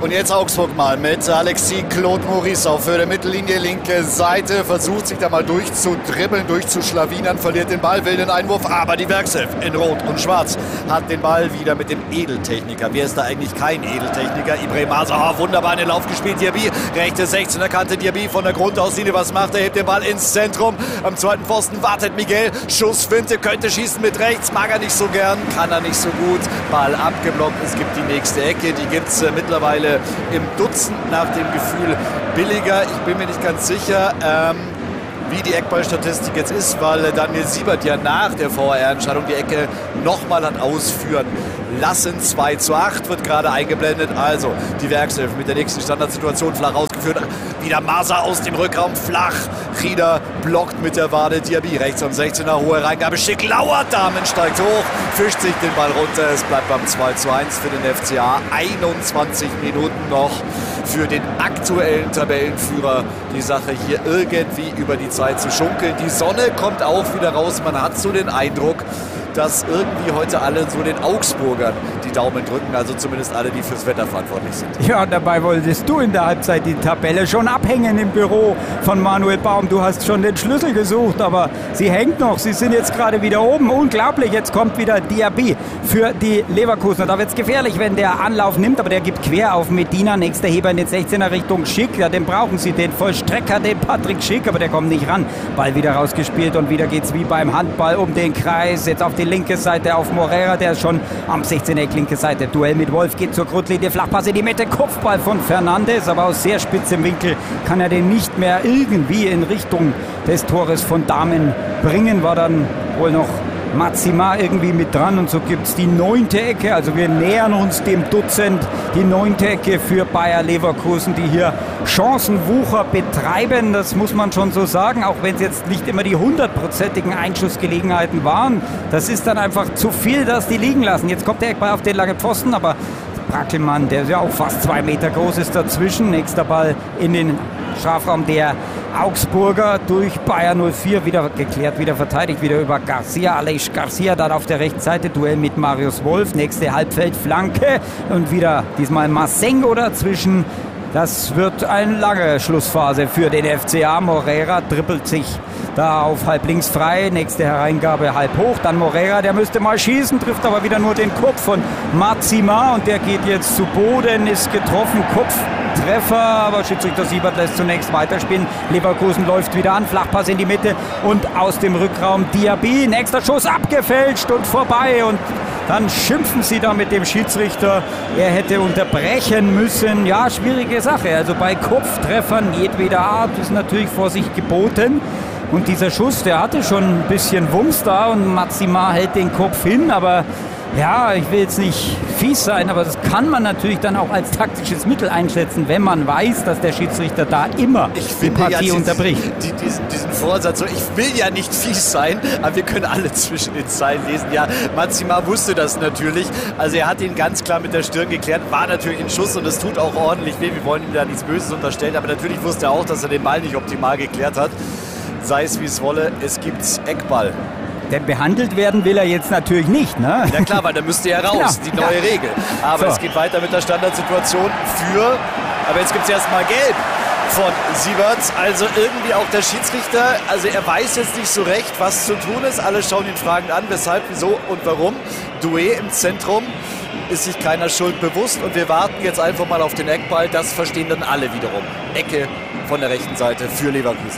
Und jetzt Augsburg mal mit Alexis Claude Maurice auf der Mittellinie, linke Seite, versucht sich da mal durchzudribbeln, durchzuschlawinern, verliert den Ball, will den Einwurf, aber die Werkself in Rot und Schwarz hat den Ball wieder mit dem Edeltechniker. Wer ist da eigentlich kein Edeltechniker? Ibrahim Asa, oh, wunderbar in den Lauf gespielt, Diaby, rechte sechzehner Kante, Diaby von der Grundauslinie, was macht er? Hebt den Ball ins Zentrum, am zweiten Pfosten wartet Miguel, Schussfinte, könnte schießen mit rechts, mag er nicht so gern, kann er nicht so gut, Ball abgeblockt, es gibt die nächste Ecke, die gibt es äh, mittlerweile im Dutzend nach dem Gefühl billiger. Ich bin mir nicht ganz sicher, ähm, wie die Eckballstatistik jetzt ist, weil Daniel Siebert ja nach der V A R-Entscheidung die Ecke nochmal hat ausführen lassen. zwei zu acht wird gerade eingeblendet. Also die Werkself mit der nächsten Standardsituation flach ausgeführt. Wieder Masa aus dem Rückraum flach. Rieder blockt mit der Wade. Diaby rechts am sechzehner. Hohe Reingabe. Schick lauert. Damen steigt hoch. Fischt sich den Ball runter. Es bleibt beim zwei zu eins für den F C A. einundzwanzig Minuten noch für den aktuellen Tabellenführer. Die Sache hier irgendwie über die Zeit zu schunkeln. Die Sonne kommt auch wieder raus. Man hat so den Eindruck, dass irgendwie heute alle so den Augsburgern die Daumen drücken, also zumindest alle, die fürs Wetter verantwortlich sind.
Ja, dabei wolltest du in der Halbzeit die Tabelle schon abhängen im Büro von Manuel Baum. Du hast schon den Schlüssel gesucht, aber sie hängt noch. Sie sind jetzt gerade wieder oben. Unglaublich, jetzt kommt wieder Diaby für die Leverkusener. Da wird es gefährlich, wenn der Anlauf nimmt, aber der gibt quer auf Medina. Nächster Heber in den sechzehner Richtung Schick. Ja, den brauchen sie, den Vollstrecker, den Patrick Schick, aber der kommt nicht ran. Ball wieder rausgespielt und wieder geht's wie beim Handball um den Kreis. Jetzt auf die linke Seite auf Morera, der ist schon am sechzehner Eck, linke Seite. Duell mit Wolf, geht zur Grundlinie, Flachpass in die Mitte, Kopfball von Fernandes, aber aus sehr spitzem Winkel kann er den nicht mehr irgendwie in Richtung des Tores von Damen bringen. War dann wohl noch Matsima irgendwie mit dran und so gibt es die neunte Ecke, also wir nähern uns dem Dutzend, die neunte Ecke für Bayer Leverkusen, die hier Chancenwucher betreiben, das muss man schon so sagen, auch wenn es jetzt nicht immer die hundertprozentigen Einschussgelegenheiten waren, das ist dann einfach zu viel, dass die liegen lassen. Jetzt kommt der Eckball auf den langen Pfosten, aber Brackelmann, der ist ja auch fast zwei Meter groß, ist dazwischen, nächster Ball in den Strafraum der Augsburger durch Bayer null vier, wieder geklärt, wieder verteidigt, wieder über Garcia, Aleix Garcia, dann auf der rechten Seite, Duell mit Marius Wolf, nächste Halbfeldflanke und wieder diesmal Masengo dazwischen. Das wird eine lange Schlussphase für den F C A. Morera dribbelt sich da auf halb links frei, nächste Hereingabe halb hoch, dann Morera, der müsste mal schießen, trifft aber wieder nur den Kopf von Matsima und der geht jetzt zu Boden, ist getroffen, Kopftreffer, aber Schiedsrichter Siebert lässt zunächst weiterspielen. Leverkusen läuft wieder an, Flachpass in die Mitte und aus dem Rückraum Diaby, nächster Schuss abgefälscht und vorbei und dann schimpfen sie da mit dem Schiedsrichter, er hätte unterbrechen müssen. Ja, schwierige Sache, also bei Kopftreffern jedweder Art ist natürlich Vorsicht geboten. Und dieser Schuss, der hatte schon ein bisschen Wumms da und Matsima hält den Kopf hin, aber ja, ich will jetzt nicht fies sein, aber das kann man natürlich dann auch als taktisches Mittel einschätzen, wenn man weiß, dass der Schiedsrichter da immer
ich
die Partie ja, diesen, unterbricht.
Die, diesen, diesen Vorsatz, so, ich will ja nicht fies sein, aber wir können alle zwischen den Zeilen lesen. Ja, Matsima wusste das natürlich, also er hat ihn ganz klar mit der Stirn geklärt, war natürlich ein Schuss und es tut auch ordentlich weh, wir wollen ihm da nichts Böses unterstellen, aber natürlich wusste er auch, dass er den Ball nicht optimal geklärt hat. Sei es wie es wolle, es gibt Eckball.
Denn behandelt werden will er jetzt natürlich nicht, ne?
Ja klar, weil da müsste er raus,
Klar,
die neue
ja.
Regel. Aber
So.
es geht weiter mit der Standardsituation für, aber jetzt gibt es erstmal Gelb von Siebert. Also irgendwie auch der Schiedsrichter, also er weiß jetzt nicht so recht, was zu tun ist. Alle schauen ihn fragend an, weshalb, wieso und warum. Doué im Zentrum, ist sich keiner Schuld bewusst und wir warten jetzt einfach mal auf den Eckball. Das verstehen dann alle wiederum. Ecke von der rechten Seite für Leverkusen.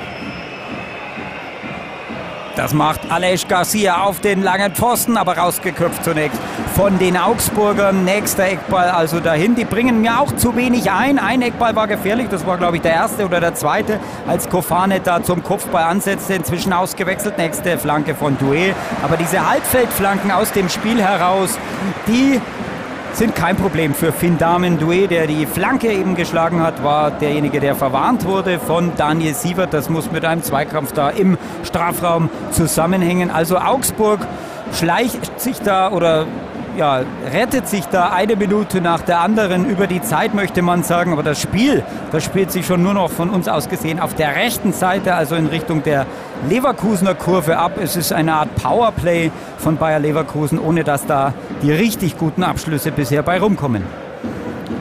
Das macht Aleix Garcia auf den langen Pfosten, aber rausgeköpft zunächst von den Augsburgern. Nächster Eckball also dahin. Die bringen mir auch zu wenig ein. Ein Eckball war gefährlich. Das war, glaube ich, der erste oder der zweite, als Kofane da zum Kopfball ansetzte. Inzwischen ausgewechselt. Nächste Flanke von Doué. Aber diese Halbfeldflanken aus dem Spiel heraus, die sind kein Problem für Finn Damen. Doué, der die Flanke eben geschlagen hat, war derjenige, der verwarnt wurde von Daniel Siebert. Das muss mit einem Zweikampf da im Strafraum zusammenhängen. Also Augsburg schleicht sich da oder ja, rettet sich da eine Minute nach der anderen über die Zeit, möchte man sagen. Aber das Spiel, das spielt sich schon nur noch von uns aus gesehen auf der rechten Seite, also in Richtung der Leverkusener Kurve ab. Es ist eine Art Powerplay von Bayer Leverkusen, ohne dass da die richtig guten Abschlüsse bisher bei rumkommen.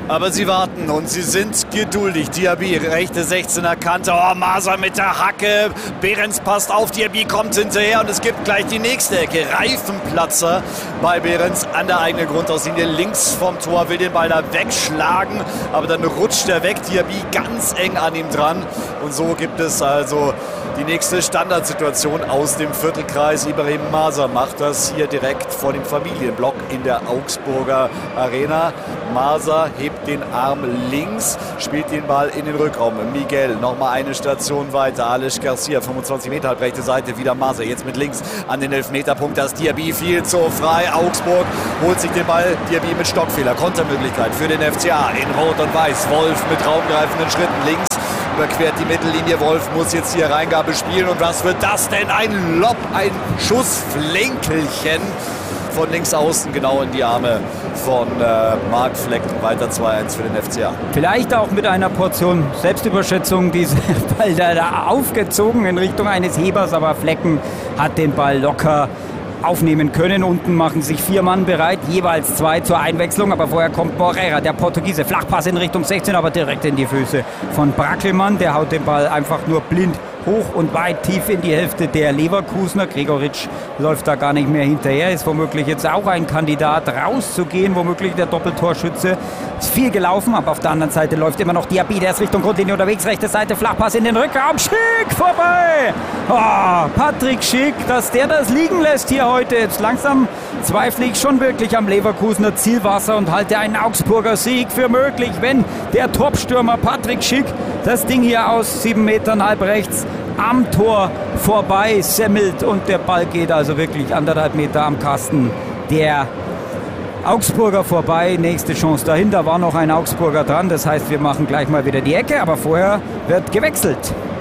Aber sie warten und sie sind geduldig. Diaby, rechte sechzehner Kante. Oh, Maser mit der Hacke. Behrens passt auf. Diaby kommt hinterher und es gibt gleich die nächste Ecke. Reifenplatzer bei Behrens an der eigenen Grundauslinie. Links vom Tor, will den Ball da wegschlagen. Aber dann rutscht er weg. Diaby ganz eng an ihm dran. Und so gibt es also die nächste Standardsituation aus dem Viertelkreis. Ibrahim Maser macht das hier direkt vor dem Familienblock in der Augsburger Arena. Maser hebt den Arm links, spielt den Ball in den Rückraum. Miguel nochmal eine Station weiter. Aleix Garcia, fünfundzwanzig Meter, halb rechte Seite, wieder Maser. Jetzt mit links an den Elfmeterpunkt. Das Diaby viel zu frei. Augsburg holt sich den Ball. Diaby mit Stockfehler. Kontermöglichkeit für den F C A in Rot und Weiß. Wolf mit raumgreifenden Schritten links. Überquert die Mittellinie. Wolf muss jetzt hier Reingabe spielen. Und was wird das denn? Ein Lob, ein Schussflinkelchen von links außen genau in die Arme von äh, Marc Flecken. Weiter zwei eins für den F C A.
Vielleicht auch mit einer Portion Selbstüberschätzung dieser Ball da, da aufgezogen in Richtung eines Hebers, aber Flecken hat den Ball locker aufnehmen können. Unten machen sich vier Mann bereit, jeweils zwei zur Einwechslung, aber vorher kommt Moreira, der Portugiese. Flachpass in Richtung sechzehn, aber direkt in die Füße von Brackelmann. Der haut den Ball einfach nur blind hoch und weit tief in die Hälfte der Leverkusener. Gregoritsch läuft da gar nicht mehr hinterher, ist womöglich jetzt auch ein Kandidat rauszugehen, womöglich der Doppeltorschütze. Ist viel gelaufen, aber auf der anderen Seite läuft immer noch Diaby, der ist Richtung Grundlinie unterwegs, rechte Seite, Flachpass in den Rückraum, Schick vorbei! Oh, Patrick Schick, dass der das liegen lässt hier heute. Jetzt langsam zweifle ich schon wirklich am Leverkusener Zielwasser und halte einen Augsburger Sieg für möglich, wenn der Topstürmer Patrick Schick das Ding hier aus sieben Metern halb rechts am Tor vorbei semmelt und der Ball geht also wirklich anderthalb Meter am Kasten der Augsburger vorbei. Nächste Chance dahinter, war noch ein Augsburger dran. Das heißt, wir machen gleich mal wieder die Ecke, aber vorher wird gewechselt.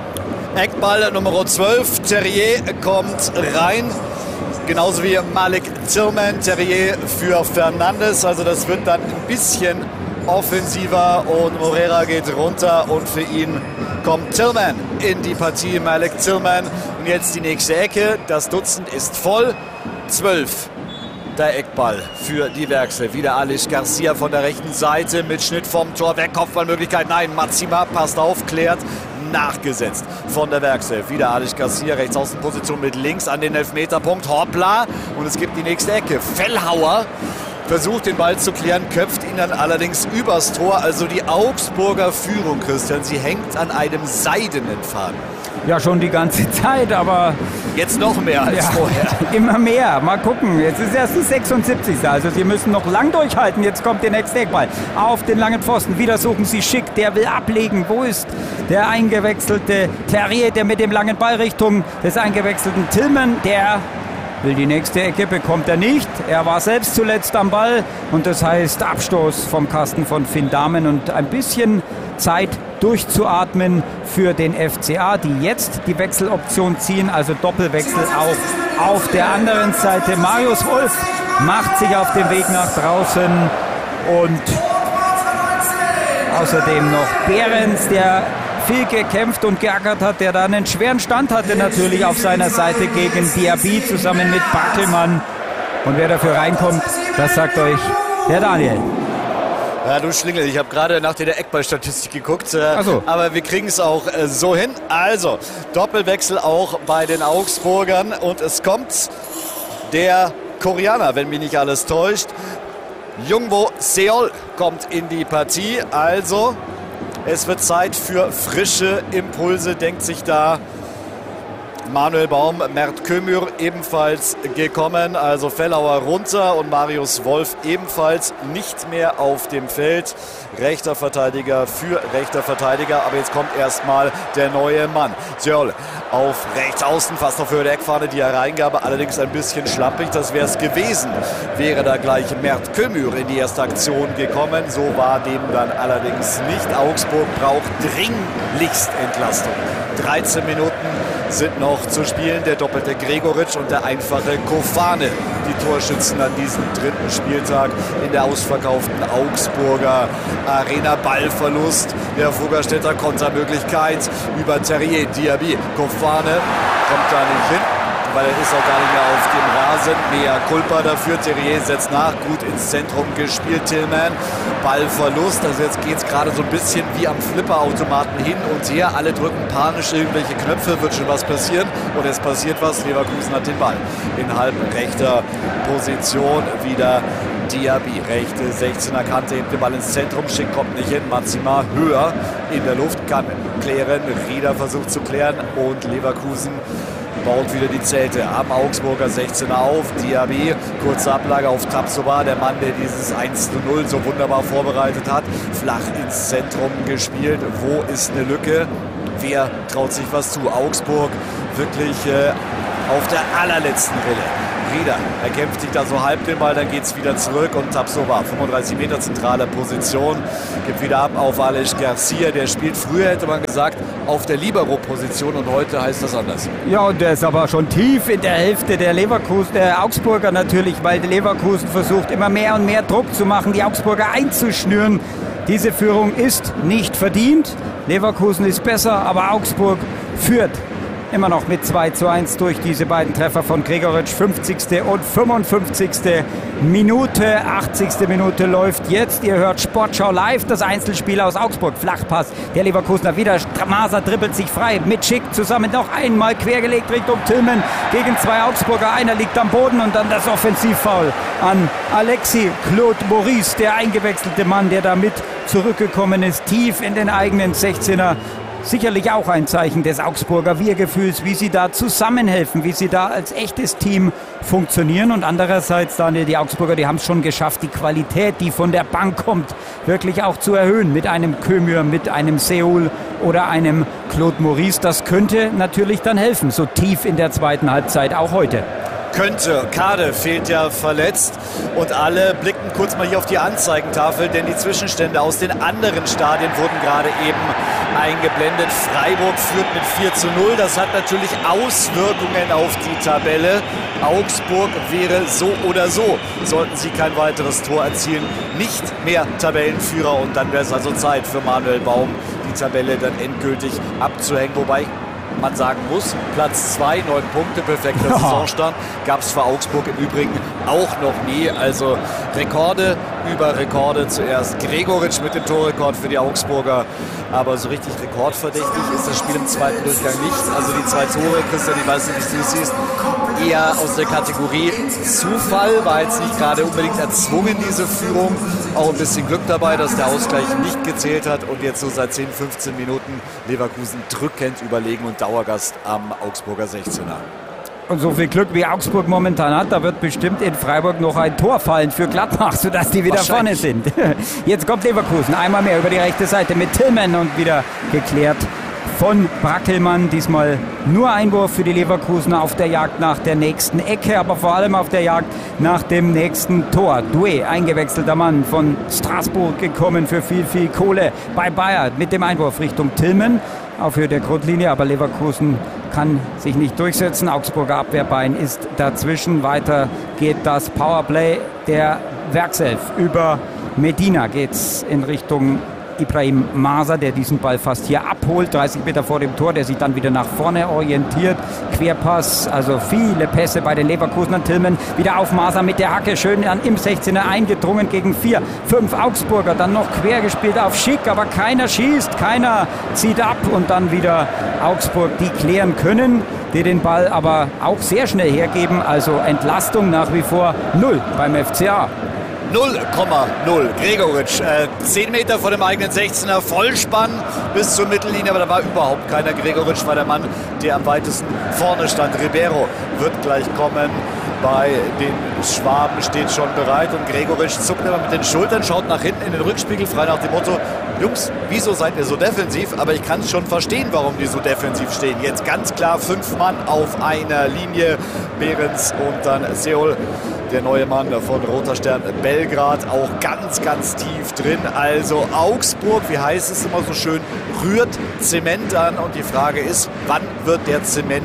Eckball Nummer zwölf, Terrier kommt rein. Genauso wie Malik Tillman, Terrier für Fernandes. Also das wird dann ein bisschen offensiver und Moreira geht runter und für ihn kommt Tillman in die Partie. Malik Tillman und jetzt die nächste Ecke. Das Dutzend ist voll. zwölf. Der Eckball für die Werkse. Wieder Aleix Garcia von der rechten Seite mit Schnitt vom Tor weg. Kopfballmöglichkeit. Nein, Mazima passt auf, klärt. Nachgesetzt von der Werkse. Wieder Aleix Garcia, Rechtsaußenposition mit links an den Elfmeterpunkt. Hoppla. Und es gibt die nächste Ecke. Fellhauer versucht den Ball zu klären, köpft ihn dann allerdings übers Tor. Also die Augsburger Führung, Christian, sie hängt an einem seidenen Faden.
Ja, schon die ganze Zeit, aber...
Jetzt noch mehr als
ja,
vorher.
Immer mehr. Mal gucken. Jetzt ist erst die sechsundsiebzigste Also sie müssen noch lang durchhalten. Jetzt kommt der nächste Eckball auf den langen Pfosten. Wieder suchen sie Schick. Der will ablegen. Wo ist der eingewechselte Terrier, der mit dem langen Ball Richtung des eingewechselten Tillman, der... will die nächste Ecke, bekommt er nicht. Er war selbst zuletzt am Ball und das heißt Abstoß vom Kasten von Finn Dahmen und ein bisschen Zeit durchzuatmen für den F C A, die jetzt die Wechseloption ziehen, also Doppelwechsel auch auf der anderen Seite. Marius Wolf macht sich auf den Weg nach draußen und außerdem noch Behrens, der viel gekämpft und geackert hat, der da einen schweren Stand hatte natürlich auf seiner Seite gegen Diaby zusammen mit Bartelmann. Und wer dafür reinkommt, das sagt euch der Daniel.
Ja, du Schlingel, ich habe gerade nach der Eckballstatistik geguckt, äh,
so.
aber wir kriegen es auch äh, so hin. Also, Doppelwechsel auch bei den Augsburgern und es kommt der Koreaner, wenn mich nicht alles täuscht. Jungwoo Seol kommt in die Partie, also es wird Zeit für frische Impulse, denkt sich da Manuel Baum. Mert Kömür ebenfalls gekommen, also Fellhauer runter und Marius Wolf ebenfalls nicht mehr auf dem Feld. Rechter Verteidiger für rechter Verteidiger, aber jetzt kommt erstmal der neue Mann. Seol auf rechts außen, fast auf Höhe der Eckfahne, die Hereingabe allerdings ein bisschen schlampig, das wäre es gewesen. Wäre da gleich Mert Kömür in die erste Aktion gekommen, so war dem dann allerdings nicht. Augsburg braucht dringlichst Entlastung. dreizehn Minuten sind noch zu spielen. Der doppelte Gregoritsch und der einfache Kofane. Die Torschützen an diesem dritten Spieltag in der ausverkauften Augsburger Arena. Ballverlust der Fuggerstädter, Kontermöglichkeit über Terrier. Diaby, Kofane kommt da nicht hin. weil er ist auch gar nicht mehr auf dem Rasen. Mea culpa dafür. Terrier setzt nach. Gut ins Zentrum gespielt. Tillman. Ballverlust. Also jetzt geht es gerade so ein bisschen wie am Flipperautomaten hin und her. Alle drücken panisch irgendwelche Knöpfe. Wird schon was passieren. Und es passiert was. Leverkusen hat den Ball. In halb rechter Position wieder Diaby. Rechte sechzehner Kante. Hebt den Ball ins Zentrum. Schick kommt nicht hin. Maxima höher in der Luft. Kann klären. Rieder versucht zu klären. Und Leverkusen baut wieder die Zelte am Augsburger sechzehner auf. Diaby, kurze Ablage auf Tapsoba, der Mann, der dieses eins zu null so wunderbar vorbereitet hat. Flach ins Zentrum gespielt. Wo ist eine Lücke? Wer traut sich was zu? Augsburg wirklich äh, auf der allerletzten Rille. Rieder erkämpft sich da so halb den Ball, dann geht es wieder zurück und Tapsoba, fünfunddreißig Meter zentrale Position, gibt wieder ab auf Aleix Garcia, der spielt früher, hätte man gesagt, auf der Libero-Position und heute heißt das anders.
Ja, und der ist aber schon tief in der Hälfte der Leverkusen, der Augsburger natürlich, weil der Leverkusen versucht immer mehr und mehr Druck zu machen, die Augsburger einzuschnüren. Diese Führung ist nicht verdient, Leverkusen ist besser, aber Augsburg führt immer noch mit zwei zu eins durch diese beiden Treffer von Gregoritsch. fünfzigste und fünfundfünfzigste Minute. achtzigste Minute läuft jetzt. Ihr hört Sportschau live. Das Einzelspiel aus Augsburg. Flachpass der Leverkusener wieder. Maser dribbelt sich frei mit Schick zusammen noch einmal quergelegt Richtung Tillman gegen zwei Augsburger. Einer liegt am Boden und dann das Offensivfoul an Alexis Claude Maurice, der eingewechselte Mann, der da mit zurückgekommen ist, tief in den eigenen sechzehner. Sicherlich auch ein Zeichen des Augsburger Wir-Gefühls, wie sie da zusammenhelfen, wie sie da als echtes Team funktionieren. Und andererseits, Daniel, die Augsburger, die haben es schon geschafft, die Qualität, die von der Bank kommt, wirklich auch zu erhöhen. Mit einem Kömür, mit einem Seoul oder einem Claude Maurice. Das könnte natürlich dann helfen, so tief in der zweiten Halbzeit, auch heute.
Könnte. Kade fehlt ja verletzt und alle blicken kurz mal hier auf die Anzeigentafel, denn die Zwischenstände aus den anderen Stadien wurden gerade eben eingeblendet. Freiburg führt mit vier zu null. Das hat natürlich Auswirkungen auf die Tabelle. Augsburg wäre so oder so, sollten sie kein weiteres Tor erzielen, nicht mehr Tabellenführer und dann wäre es also Zeit für Manuel Baum, die Tabelle dann endgültig abzuhängen. Wobei man sagen muss, Platz zwei, neun Punkte, perfekter ja. Saisonstand, gab es für Augsburg im Übrigen auch noch nie. Also Rekorde über Rekorde. Zuerst Gregoritsch mit dem Torrekord für die Augsburger, aber so richtig rekordverdächtig ist das Spiel im zweiten Durchgang nicht. Also die zwei Tore, Christian, ich weiß nicht, wie du es siehst, eher aus der Kategorie Zufall, war jetzt nicht gerade unbedingt erzwungen, diese Führung. Auch ein bisschen Glück dabei, dass der Ausgleich nicht gezählt hat und jetzt so seit zehn, fünfzehn Minuten Leverkusen drückend überlegen und Dauergast am Augsburger sechzehner.
Und so viel Glück wie Augsburg momentan hat, da wird bestimmt in Freiburg noch ein Tor fallen für Gladbach, sodass die wieder vorne sind. Jetzt kommt Leverkusen einmal mehr über die rechte Seite mit Tillman und wieder geklärt von Brackelmann. Diesmal nur Einwurf für die Leverkusener auf der Jagd nach der nächsten Ecke, aber vor allem auf der Jagd nach dem nächsten Tor. Doué, eingewechselter Mann von Straßburg gekommen für viel, viel Kohle bei Bayern mit dem Einwurf Richtung Tillman auf Höhe der Grundlinie, aber Leverkusen kann sich nicht durchsetzen. Augsburger Abwehrbein ist dazwischen. Weiter geht das Powerplay der Werkself. Über Medina geht's in Richtung Ibrahim Maser, der diesen Ball fast hier abholt, dreißig Meter vor dem Tor, der sich dann wieder nach vorne orientiert. Querpass, also viele Pässe bei den Leverkusenern. Tillman wieder auf Maser mit der Hacke, schön an im sechzehner eingedrungen gegen vier, fünf Augsburger, dann noch quer gespielt auf Schick, aber keiner schießt, keiner zieht ab und dann wieder Augsburg, die klären können, die den Ball aber auch sehr schnell hergeben, also Entlastung nach wie vor null beim F C A.
null Komma null. Gregoritsch, äh, zehn Meter vor dem eigenen sechzehner, Vollspann bis zur Mittellinie, aber da war überhaupt keiner. Gregoritsch war der Mann, der am weitesten vorne stand. Ribeiro wird gleich kommen. Bei den Schwaben steht schon bereit und Gregoritsch zuckt immer mit den Schultern, schaut nach hinten in den Rückspiegel, frei nach dem Motto: Jungs, wieso seid ihr so defensiv? Aber ich kann es schon verstehen, warum die so defensiv stehen. Jetzt ganz klar fünf Mann auf einer Linie. Behrens und dann Seoul, der neue Mann von Roter Stern Belgrad, auch ganz, ganz tief drin. Also Augsburg, wie heißt es immer so schön, rührt Zement an. Und die Frage ist, wann wird der Zement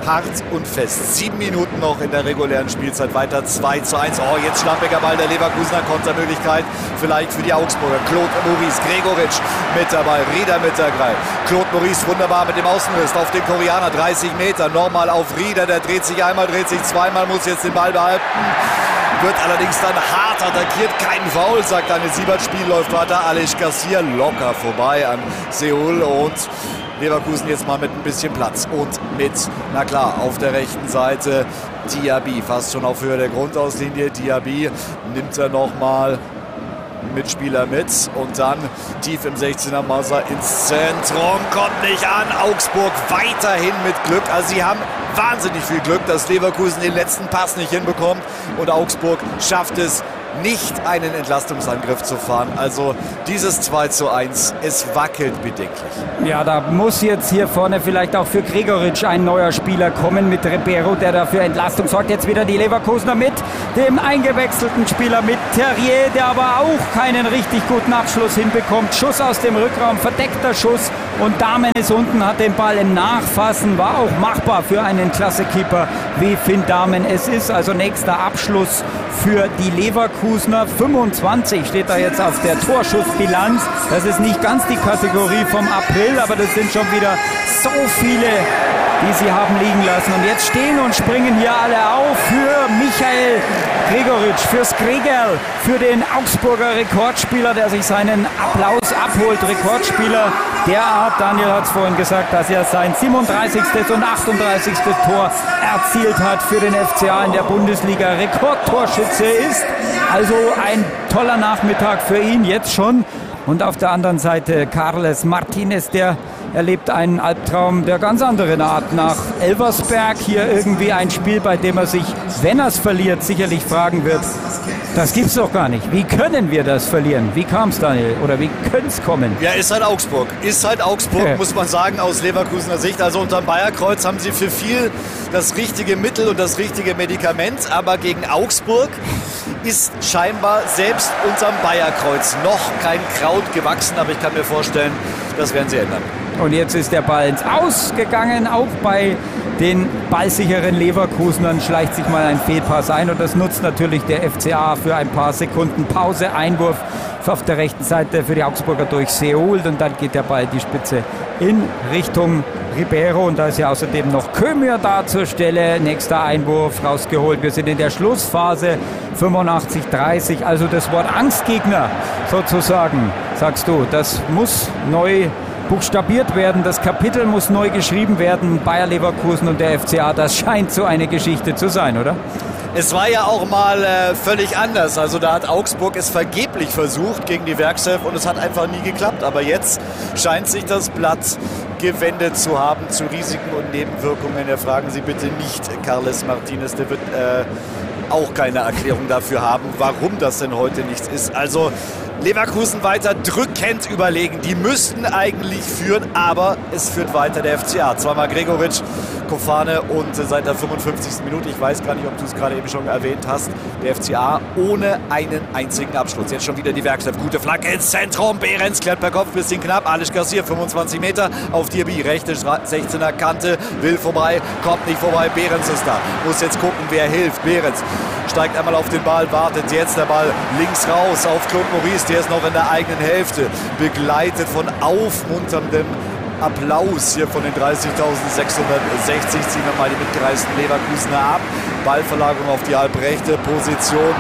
hart und fest. Sieben Minuten noch in der regulären Spielzeit, weiter zwei zu eins. Oh, jetzt schlampiger Ball der Leverkusener, Kontermöglichkeit vielleicht für die Augsburger. Claude Maurice, Gregoritsch mit dabei, Rieder mit dabei. Claude Maurice wunderbar mit dem Außenriss auf den Koreaner, dreißig Meter, nochmal auf Rieder, der dreht sich einmal, dreht sich zweimal, muss jetzt den Ball behalten. Wird allerdings dann hart attackiert, kein Foul, sagt Daniel Siebert, Spiel läuft weiter, Aleš Garcia locker vorbei an Seoul und Leverkusen jetzt mal mit ein bisschen Platz und mit, na klar, auf der rechten Seite Diaby, fast schon auf Höhe der Grundauslinie. Diaby nimmt er nochmal Mitspieler mit und dann tief im sechzehner Mauser ins Zentrum, kommt nicht an. Augsburg weiterhin mit Glück, also sie haben wahnsinnig viel Glück, dass Leverkusen den letzten Pass nicht hinbekommt und Augsburg schafft es nicht, einen Entlastungsangriff zu fahren. Also dieses zwei zu eins, es wackelt bedenklich.
Ja, da muss jetzt hier vorne vielleicht auch für Gregoritsch ein neuer Spieler kommen mit Ribeiro, der dafür Entlastung sorgt. Jetzt wieder die Leverkusener mit dem eingewechselten Spieler mit Terrier, der aber auch keinen richtig guten Abschluss hinbekommt. Schuss aus dem Rückraum, verdeckter Schuss und Dahmen ist unten, hat den Ball im Nachfassen, war auch machbar für einen Klassekeeper wie Finn Dahmen es ist. Also nächster Abschluss für die Leverkusener. fünfundzwanzig steht da jetzt auf der Torschussbilanz. Das ist nicht ganz die Kategorie vom April, aber das sind schon wieder so viele, die sie haben liegen lassen. Und jetzt stehen und springen hier alle auf für Michael Gregoritsch, für Skregel, für den Augsburger Rekordspieler, der sich seinen Applaus abholt. Rekordspieler derart, Daniel hat es vorhin gesagt, dass er sein siebenunddreißigstes und achtunddreißigstes Tor erzielt hat für den F C A in der Bundesliga. Rekordtorschütze ist. Also ein toller Nachmittag für ihn jetzt schon. Und auf der anderen Seite Carles Martinez, der erlebt einen Albtraum der ganz anderen Art nach Elversberg. Hier irgendwie ein Spiel, bei dem er sich, wenn er es verliert, sicherlich fragen wird, das gibt's doch gar nicht. Wie können wir das verlieren? Wie kam es, Daniel? Oder wie könnte es kommen?
Ja, ist halt Augsburg. Ist halt Augsburg, ja. Muss man sagen, aus Leverkusener Sicht. Also unterm Bayerkreuz haben sie für viel das richtige Mittel und das richtige Medikament. Aber gegen Augsburg ist scheinbar selbst unterm Bayerkreuz noch kein Kraut gewachsen. Aber ich kann mir vorstellen, das werden sie ändern.
Und jetzt ist der Ball ins Aus gegangen, auch bei den ballsicheren Leverkusenern schleicht sich mal ein Fehlpass ein und das nutzt natürlich der F C A für ein paar Sekunden Pause. Einwurf auf der rechten Seite für die Augsburger durch Seoul und dann geht der Ball die Spitze in Richtung Ribeiro und da ist ja außerdem noch Kömür da zur Stelle. Nächster Einwurf rausgeholt. Wir sind in der Schlussphase, fünfundachtzig dreißig, also das Wort Angstgegner sozusagen, sagst du, das muss neu buchstabiert werden, das Kapitel muss neu geschrieben werden. Bayer Leverkusen und der F C A, das scheint so eine Geschichte zu sein, oder?
Es war ja auch mal äh, völlig anders. Also da hat Augsburg es vergeblich versucht gegen die Werkself und es hat einfach nie geklappt. Aber jetzt scheint sich das Blatt gewendet zu haben zu Risiken und Nebenwirkungen. Ja, fragen Sie bitte nicht Carles Martinez, der wird äh, auch keine Erklärung dafür haben, warum das denn heute nichts ist. Also Leverkusen weiter drückend überlegen. Die müssten eigentlich führen, aber es führt weiter der F C A. Zweimal Gregoritsch, Kofane und seit der fünfundfünfzigsten Minute, ich weiß gar nicht, ob du es gerade eben schon erwähnt hast, der F C A ohne einen einzigen Abschluss. Jetzt schon wieder die Werkstatt. Gute Flanke ins Zentrum. Behrens klärt per Kopf, bisschen knapp. Aleš Garcia, fünfundzwanzig Meter auf Diaby. Rechte sechzehner Kante, will vorbei, kommt nicht vorbei. Behrens ist da. Muss jetzt gucken, wer hilft. Behrens steigt einmal auf den Ball, wartet jetzt der Ball links raus auf Claude Maurice. Der ist noch in der eigenen Hälfte, begleitet von aufmunterndem Applaus hier von den dreißigtausendsechshundertsechzig. Ziehen wir mal die mitgereisten Leverkusener ab. Ballverlagerung auf die halbrechte Position.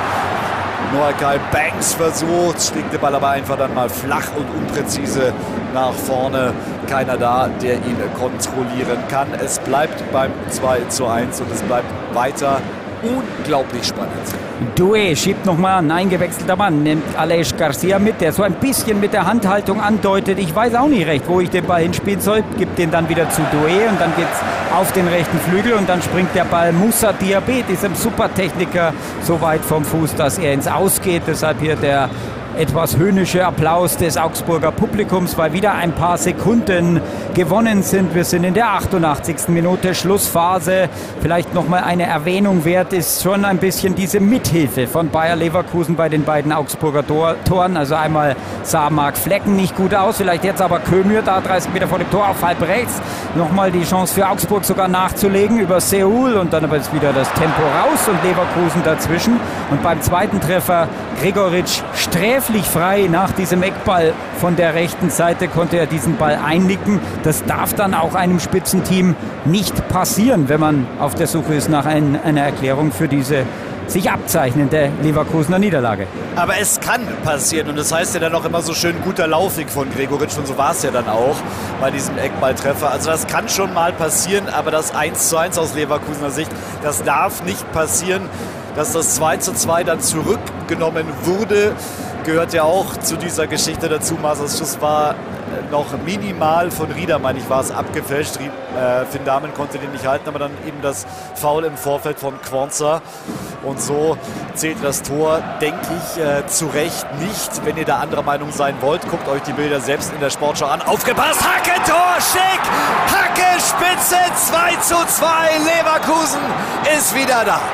Noah Kyle Banks versucht, schlägt den Ball aber einfach dann mal flach und unpräzise nach vorne. Keiner da, der ihn kontrollieren kann. Es bleibt beim zwei zu eins und es bleibt weiter unglaublich spannend.
Doué schiebt nochmal an, eingewechselter Mann, nimmt Aleix Garcia mit, der so ein bisschen mit der Handhaltung andeutet, ich weiß auch nicht recht, wo ich den Ball hinspielen soll, gibt den dann wieder zu Doué und dann geht's auf den rechten Flügel und dann springt der Ball Moussa Diaby, diesem Supertechniker, so weit vom Fuß, dass er ins Aus geht, deshalb hier der etwas höhnische Applaus des Augsburger Publikums, weil wieder ein paar Sekunden gewonnen sind. Wir sind in der achtundachtzigsten Minute, Schlussphase. Vielleicht nochmal eine Erwähnung wert ist schon ein bisschen diese Mithilfe von Bayer Leverkusen bei den beiden Augsburger Tor Toren. Also einmal sah Marc Flecken nicht gut aus, vielleicht jetzt aber Kömür da dreißig Meter vor dem Tor auf halb rechts. Nochmal die Chance für Augsburg sogar nachzulegen über Seoul und dann aber ist wieder das Tempo raus und Leverkusen dazwischen. Und beim zweiten Treffer Gregoritsch sträflich frei nach diesem Eckball von der rechten Seite konnte er diesen Ball einnicken. Das darf dann auch einem Spitzenteam nicht passieren, wenn man auf der Suche ist nach ein, einer Erklärung für diese sich abzeichnende Leverkusener Niederlage.
Aber es kann passieren und das heißt ja dann auch immer so schön guter Laufweg von Gregoritsch und so war es ja dann auch bei diesem Eckballtreffer. Also das kann schon mal passieren, aber das eins zu eins aus Leverkusener Sicht, das darf nicht passieren. Dass das zwei zu zwei dann zurückgenommen wurde, gehört ja auch zu dieser Geschichte dazu. Masers Schuss war noch minimal von Rieder, meine ich, war es abgefälscht. Äh, Finn Dahmen konnte den nicht halten, aber dann eben das Foul im Vorfeld von Quansah. Und so zählt das Tor, denke ich, äh, zu Recht nicht. Wenn ihr da anderer Meinung sein wollt, guckt euch die Bilder selbst in der Sportschau an. Aufgepasst, Hacke, Tor, Schick, Hacke, Spitze, zwei zu zwei, Leverkusen ist wieder da.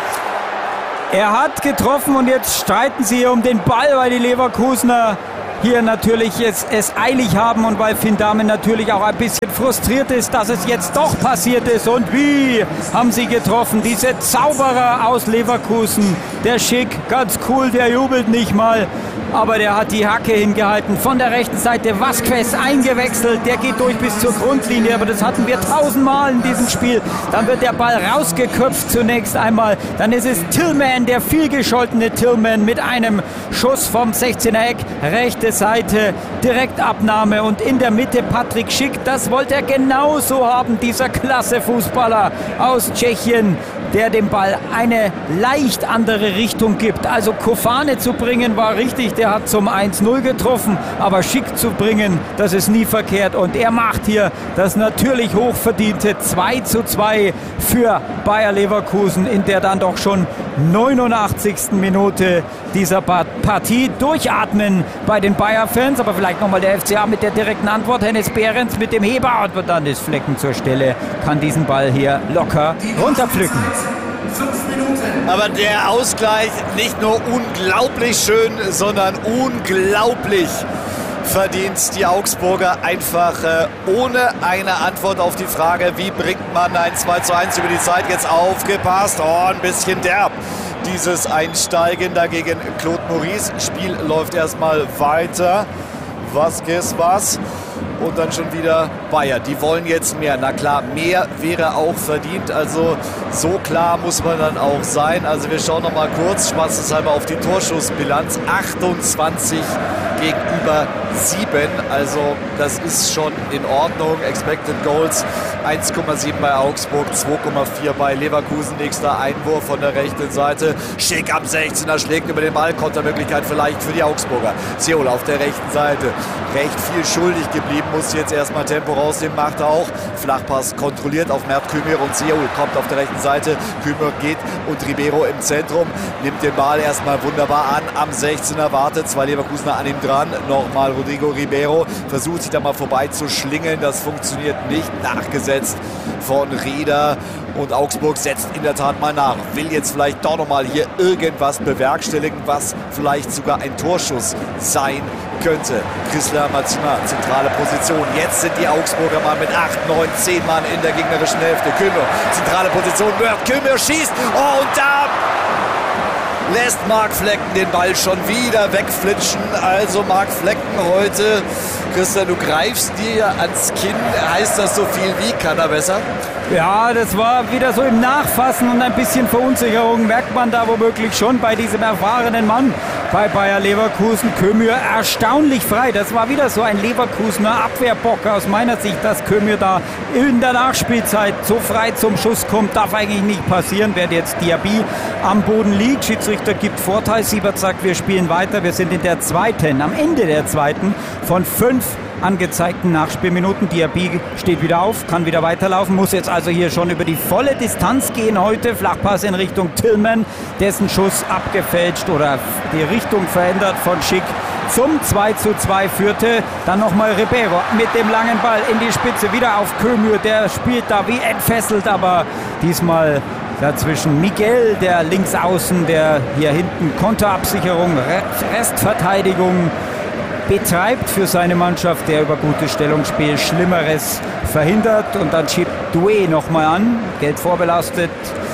Er hat getroffen und jetzt streiten sie um den Ball, weil die Leverkusener hier natürlich es, es eilig haben und weil Finn Dahmen natürlich auch ein bisschen frustriert ist, dass es jetzt doch passiert ist. Und wie haben sie getroffen? Diese Zauberer aus Leverkusen, der Schick, ganz cool, der jubelt nicht mal. Aber der hat die Hacke hingehalten. Von der rechten Seite Vasquez eingewechselt. Der geht durch bis zur Grundlinie. Aber das hatten wir tausendmal in diesem Spiel. Dann wird der Ball rausgeköpft zunächst einmal. Dann ist es Tillman, der vielgescholtene Tillman mit einem Schuss vom sechzehner Eck. Rechte Seite, Direktabnahme und in der Mitte Patrick Schick. Das wollte er genauso haben, dieser klasse Fußballer aus Tschechien, der dem Ball eine leicht andere Richtung gibt. Also Kofane zu bringen war richtig, der hat zum eins null getroffen, aber Schick zu bringen, das ist nie verkehrt. Und er macht hier das natürlich hochverdiente zwei zu zwei für Bayer Leverkusen in der dann doch schon neunundachtzigsten Minute dieser Partie. Durchatmen bei den Bayer-Fans, aber vielleicht nochmal der F C A mit der direkten Antwort. Hennes Behrens mit dem Heber und dann ist Flecken zur Stelle, kann diesen Ball hier locker runterpflücken.
Aber der Ausgleich nicht nur unglaublich schön, sondern unglaublich verdient die Augsburger einfach äh, ohne eine Antwort auf die Frage, wie bringt man ein zwei zu eins über die Zeit. Jetzt aufgepasst, oh, ein bisschen derb dieses Einsteigen dagegen Claude Maurice. Spiel läuft erstmal weiter. Vasquez was? Und dann schon wieder Bayer. Die wollen jetzt mehr. Na klar, mehr wäre auch verdient. Also so klar muss man dann auch sein. Also wir schauen noch mal kurz, spaßeshalber auf die Torschussbilanz. achtundzwanzig gegenüber sieben. Also das ist schon in Ordnung. Expected Goals eins Komma sieben bei Augsburg, zwei Komma vier bei Leverkusen. Nächster Einwurf von der rechten Seite. Schick am sechzehner, schlägt über den Ball. Kontermöglichkeit vielleicht für die Augsburger. Seoul auf der rechten Seite. Recht viel schuldig geblieben. Muss jetzt erstmal Tempo rausnehmen, macht er auch. Flachpass kontrolliert auf Mert Kümer und Seoul kommt auf der rechten Seite. Kümer geht und Ribeiro im Zentrum. Nimmt den Ball erstmal wunderbar an. Am sechzehner wartet zwei Leverkusener an ihm dran. Nochmal Rodrigo Ribeiro. Versucht sich da mal vorbei zu schlingeln. Das funktioniert nicht. Nachgesetzt von Rieder. Und Augsburg setzt in der Tat mal nach. Will jetzt vielleicht doch nochmal hier irgendwas bewerkstelligen, was vielleicht sogar ein Torschuss sein könnte. Chrysler Matsima, zentrale Position. Jetzt sind die Augsburger mal mit acht, neun, zehn Mann in der gegnerischen Hälfte. Kümer, zentrale Position. Kümer schießt. Oh, und da lässt Marc Flecken den Ball schon wieder wegflitschen. Also Marc Flecken heute, Christian, du greifst dir ans Kinn. Heißt das so viel wie, kann er besser?
Ja, das war wieder so im Nachfassen und ein bisschen Verunsicherung merkt man da womöglich schon bei diesem erfahrenen Mann bei Bayer Leverkusen. Kömür erstaunlich frei. Das war wieder so ein Leverkusener Abwehrbock aus meiner Sicht, dass Kömür da in der Nachspielzeit so frei zum Schuss kommt. Darf eigentlich nicht passieren, während jetzt Diaby am Boden liegt. Schiedsrichter gibt Vorteil. Siebert sagt, wir spielen weiter. Wir sind in der zweiten, am Ende der zweiten von fünf angezeigten Nachspielminuten. Diaby steht wieder auf, kann wieder weiterlaufen, muss jetzt also hier schon über die volle Distanz gehen heute. Flachpass in Richtung Tillman, dessen Schuss abgefälscht oder die Richtung verändert von Schick zum zwei zu zwei führte. Dann nochmal Ribeiro mit dem langen Ball in die Spitze, wieder auf Kömür, der spielt da wie entfesselt, aber diesmal dazwischen Miguel, der Linksaußen, der hier hinten Konterabsicherung, Restverteidigung betreibt für seine Mannschaft, der über gutes Stellungsspiel Schlimmeres verhindert. Und dann schiebt Doué nochmal an, Geld vorbelastet,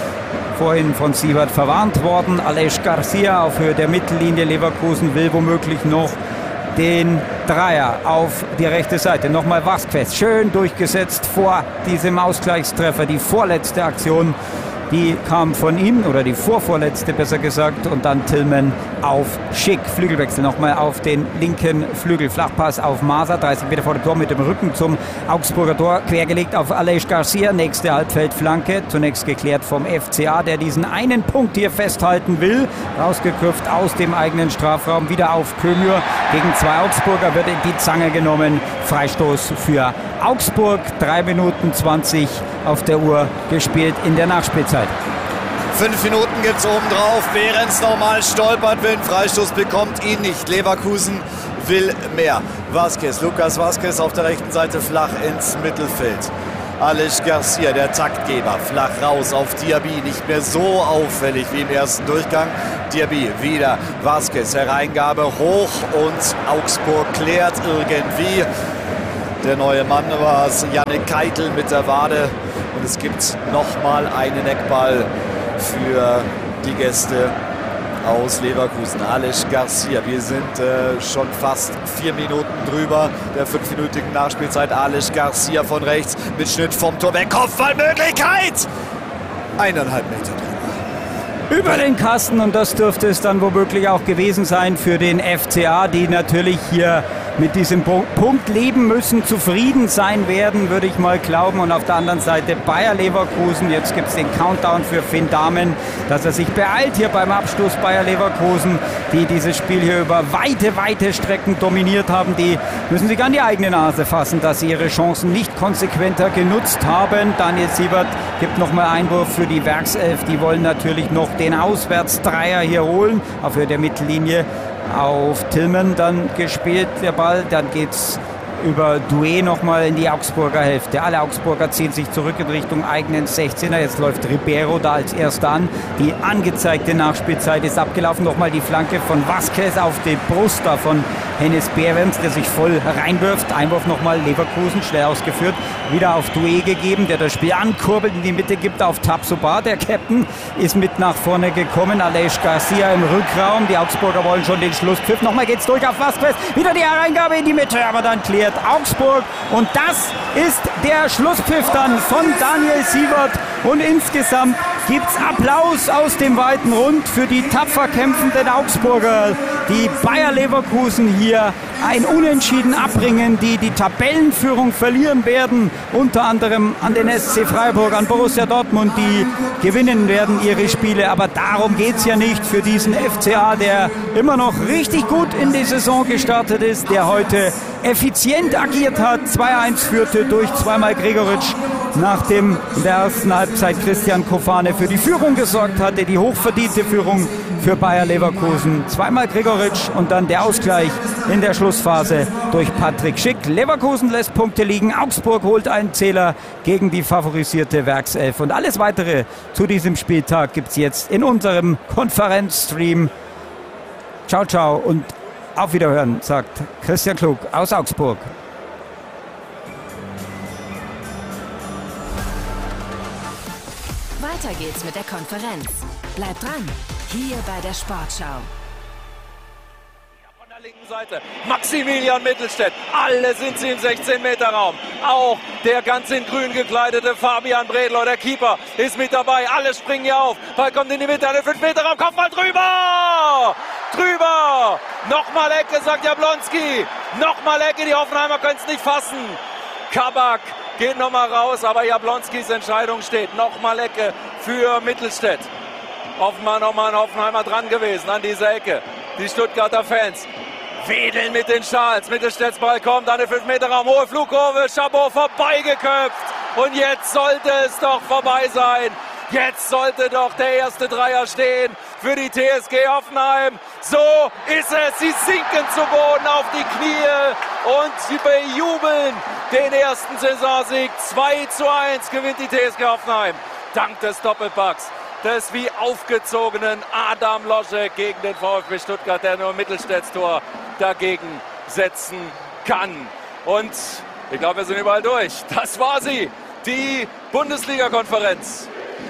vorhin von Sievert verwarnt worden. Aleix Garcia auf Höhe der Mittellinie, Leverkusen will womöglich noch den Dreier auf die rechte Seite. Nochmal Vázquez, schön durchgesetzt vor diesem Ausgleichstreffer, die vorletzte Aktion. Die kam von ihm, oder die vorvorletzte besser gesagt, und dann Tillman auf Schick. Flügelwechsel nochmal auf den linken Flügel. Flachpass auf Masa, dreißig Meter vor dem Tor mit dem Rücken zum Augsburger Tor. Quergelegt auf Aleix Garcia, nächste Halbfeldflanke. Zunächst geklärt vom F C A, der diesen einen Punkt hier festhalten will. Rausgeköpft aus dem eigenen Strafraum, wieder auf Kömür. Gegen zwei Augsburger wird in die Zange genommen. Freistoß für Augsburg. drei Minuten zwanzig auf der Uhr gespielt in der Nachspielzeit.
Fünf Minuten gibt es oben drauf. Behrens nochmal stolpert, will einen Freistoß, bekommt ihn nicht. Leverkusen will mehr. Vázquez, Lucas Vázquez auf der rechten Seite flach ins Mittelfeld. Aleix Garcia, der Taktgeber, flach raus auf Diaby. Nicht mehr so auffällig wie im ersten Durchgang. Diaby wieder. Vázquez, Hereingabe hoch und Augsburg klärt irgendwie. Der neue Mann war es, Yannick Keitel mit der Wade. Und es gibt nochmal einen Eckball für die Gäste aus Leverkusen. Aleix Garcia. Wir sind äh, schon fast vier Minuten drüber der fünfminütigen Nachspielzeit. Aleix Garcia von rechts mit Schnitt vom Tor weg. Kopfballmöglichkeit! Eineinhalb Meter drüber.
Über den Kasten, und das dürfte es dann womöglich auch gewesen sein für den F C A, die natürlich hier mit diesem Punkt leben müssen, zufrieden sein werden, würde ich mal glauben. Und auf der anderen Seite Bayer Leverkusen. Jetzt gibt es den Countdown für Finn Dahmen, dass er sich beeilt hier beim Abstoß. Bayer Leverkusen, die dieses Spiel hier über weite, weite Strecken dominiert haben, die müssen sich an die eigene Nase fassen, dass sie ihre Chancen nicht konsequenter genutzt haben. Daniel Sievert gibt nochmal Einwurf für die Werkself. Die wollen natürlich noch den Auswärtsdreier hier holen, auf Höhe der Mittellinie. Auf Tillman dann gespielt der Ball, dann geht's über Doué nochmal in die Augsburger Hälfte. Alle Augsburger ziehen sich zurück in Richtung eigenen sechzehner. Jetzt läuft Ribeiro da als erster an. Die angezeigte Nachspielzeit ist abgelaufen. Nochmal die Flanke von Vázquez auf die Brust da von Hennes Behrens, der sich voll reinwirft. Einwurf nochmal Leverkusen, schnell ausgeführt. Wieder auf Doué gegeben, der das Spiel ankurbelt, in die Mitte gibt auf Tabsoba. Der Captain ist mit nach vorne gekommen. Aleix Garcia im Rückraum. Die Augsburger wollen schon den Schlusspfiff. Nochmal geht's durch auf Vázquez. Wieder die Hereingabe in die Mitte, aber dann klärt Augsburg. Und das ist der Schlusspfiff dann von Daniel Sievert. Und insgesamt gibt es Applaus aus dem weiten Rund für die tapfer kämpfenden Augsburger, die Bayer Leverkusen hier ein Unentschieden abbringen, die die Tabellenführung verlieren werden, unter anderem an den S C Freiburg, an Borussia Dortmund, die gewinnen werden ihre Spiele. Aber darum geht es ja nicht für diesen F C A, der immer noch richtig gut in die Saison gestartet ist, der heute effizient agiert hat, zwei eins führte durch zweimal Gregoritsch, nachdem in der ersten Halbzeit Christian Kofane für die Führung gesorgt hatte, die hochverdiente Führung für Bayer Leverkusen. Zweimal Gregoritsch und dann der Ausgleich in der Schlussphase durch Patrick Schick. Leverkusen lässt Punkte liegen, Augsburg holt einen Zähler gegen die favorisierte Werkself. Und alles Weitere zu diesem Spieltag gibt es jetzt in unserem Konferenzstream. Ciao, ciao und auf Wiederhören, sagt Christian Klug aus Augsburg.
Weiter geht's mit der Konferenz. Bleibt dran, hier bei der Sportschau.
Von der linken Seite Maximilian Mittelstädt. Alle sind sie im sechzehn Meter Raum. Auch der ganz in grün gekleidete Fabian Bredlow, der Keeper, ist mit dabei. Alle springen hier auf. Ball kommt in die Mitte, der fünf Meter Raum. Kopfball drüber! Drüber! Nochmal Ecke, sagt Jablonski. Nochmal Ecke, die Hoffenheimer können es nicht fassen. Kabak geht nochmal raus, aber Jablonskis Entscheidung steht. Nochmal Ecke für Mittelstädt. Offenbar nochmal ein Hoffenheimer dran gewesen an dieser Ecke. Die Stuttgarter Fans wedeln mit den Schals. Mittelstädts Ball kommt an den fünf Meter Raum. Hohe Flugkurve. Chabot vorbeigeköpft. Und jetzt sollte es doch vorbei sein. Jetzt sollte doch der erste Dreier stehen für die T S G Hoffenheim. So ist es. Sie sinken zu Boden auf die Knie und sie bejubeln den ersten Saisonsieg. zwei zu eins gewinnt die T S G Hoffenheim. Dank des Doppelpacks des wie aufgezogenen Adam Loschek gegen den VfB Stuttgart, der nur Mittelstädts Tor dagegen setzen kann. Und ich glaube, wir sind überall durch. Das war sie, die Bundesliga-Konferenz.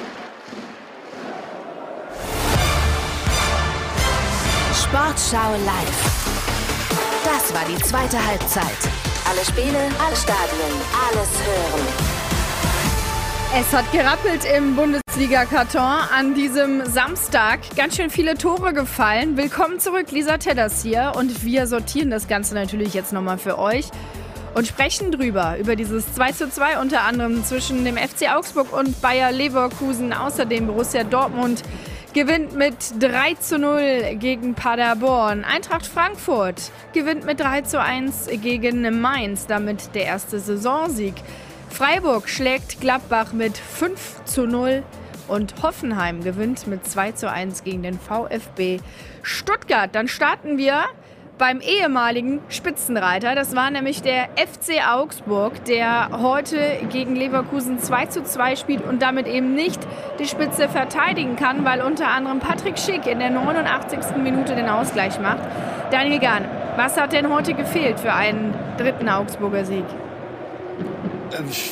Sportschau live. Das war die zweite Halbzeit. Alle Spiele, alle Stadien, alles hören.
Es hat gerappelt im Bundesliga-Karton an diesem Samstag. Ganz schön viele Tore gefallen. Willkommen zurück, Lisa Tedders hier. Und wir sortieren das Ganze natürlich jetzt nochmal für euch und sprechen drüber, über dieses zwei zu zwei unter anderem zwischen dem F C Augsburg und Bayer Leverkusen. Außerdem Borussia Dortmund gewinnt mit drei zu null gegen Paderborn. Eintracht Frankfurt gewinnt mit drei zu eins gegen Mainz, damit der erste Saisonsieg. Freiburg schlägt Gladbach mit fünf zu null und Hoffenheim gewinnt mit zwei zu eins gegen den VfB Stuttgart. Dann starten wir beim ehemaligen Spitzenreiter. Das war nämlich der F C Augsburg, der heute gegen Leverkusen zwei zu zwei spielt und damit eben nicht die Spitze verteidigen kann, weil unter anderem Patrick Schick in der neunundachtzigsten Minute den Ausgleich macht. Daniel Gahn, was hat denn heute gefehlt für einen dritten Augsburger Sieg?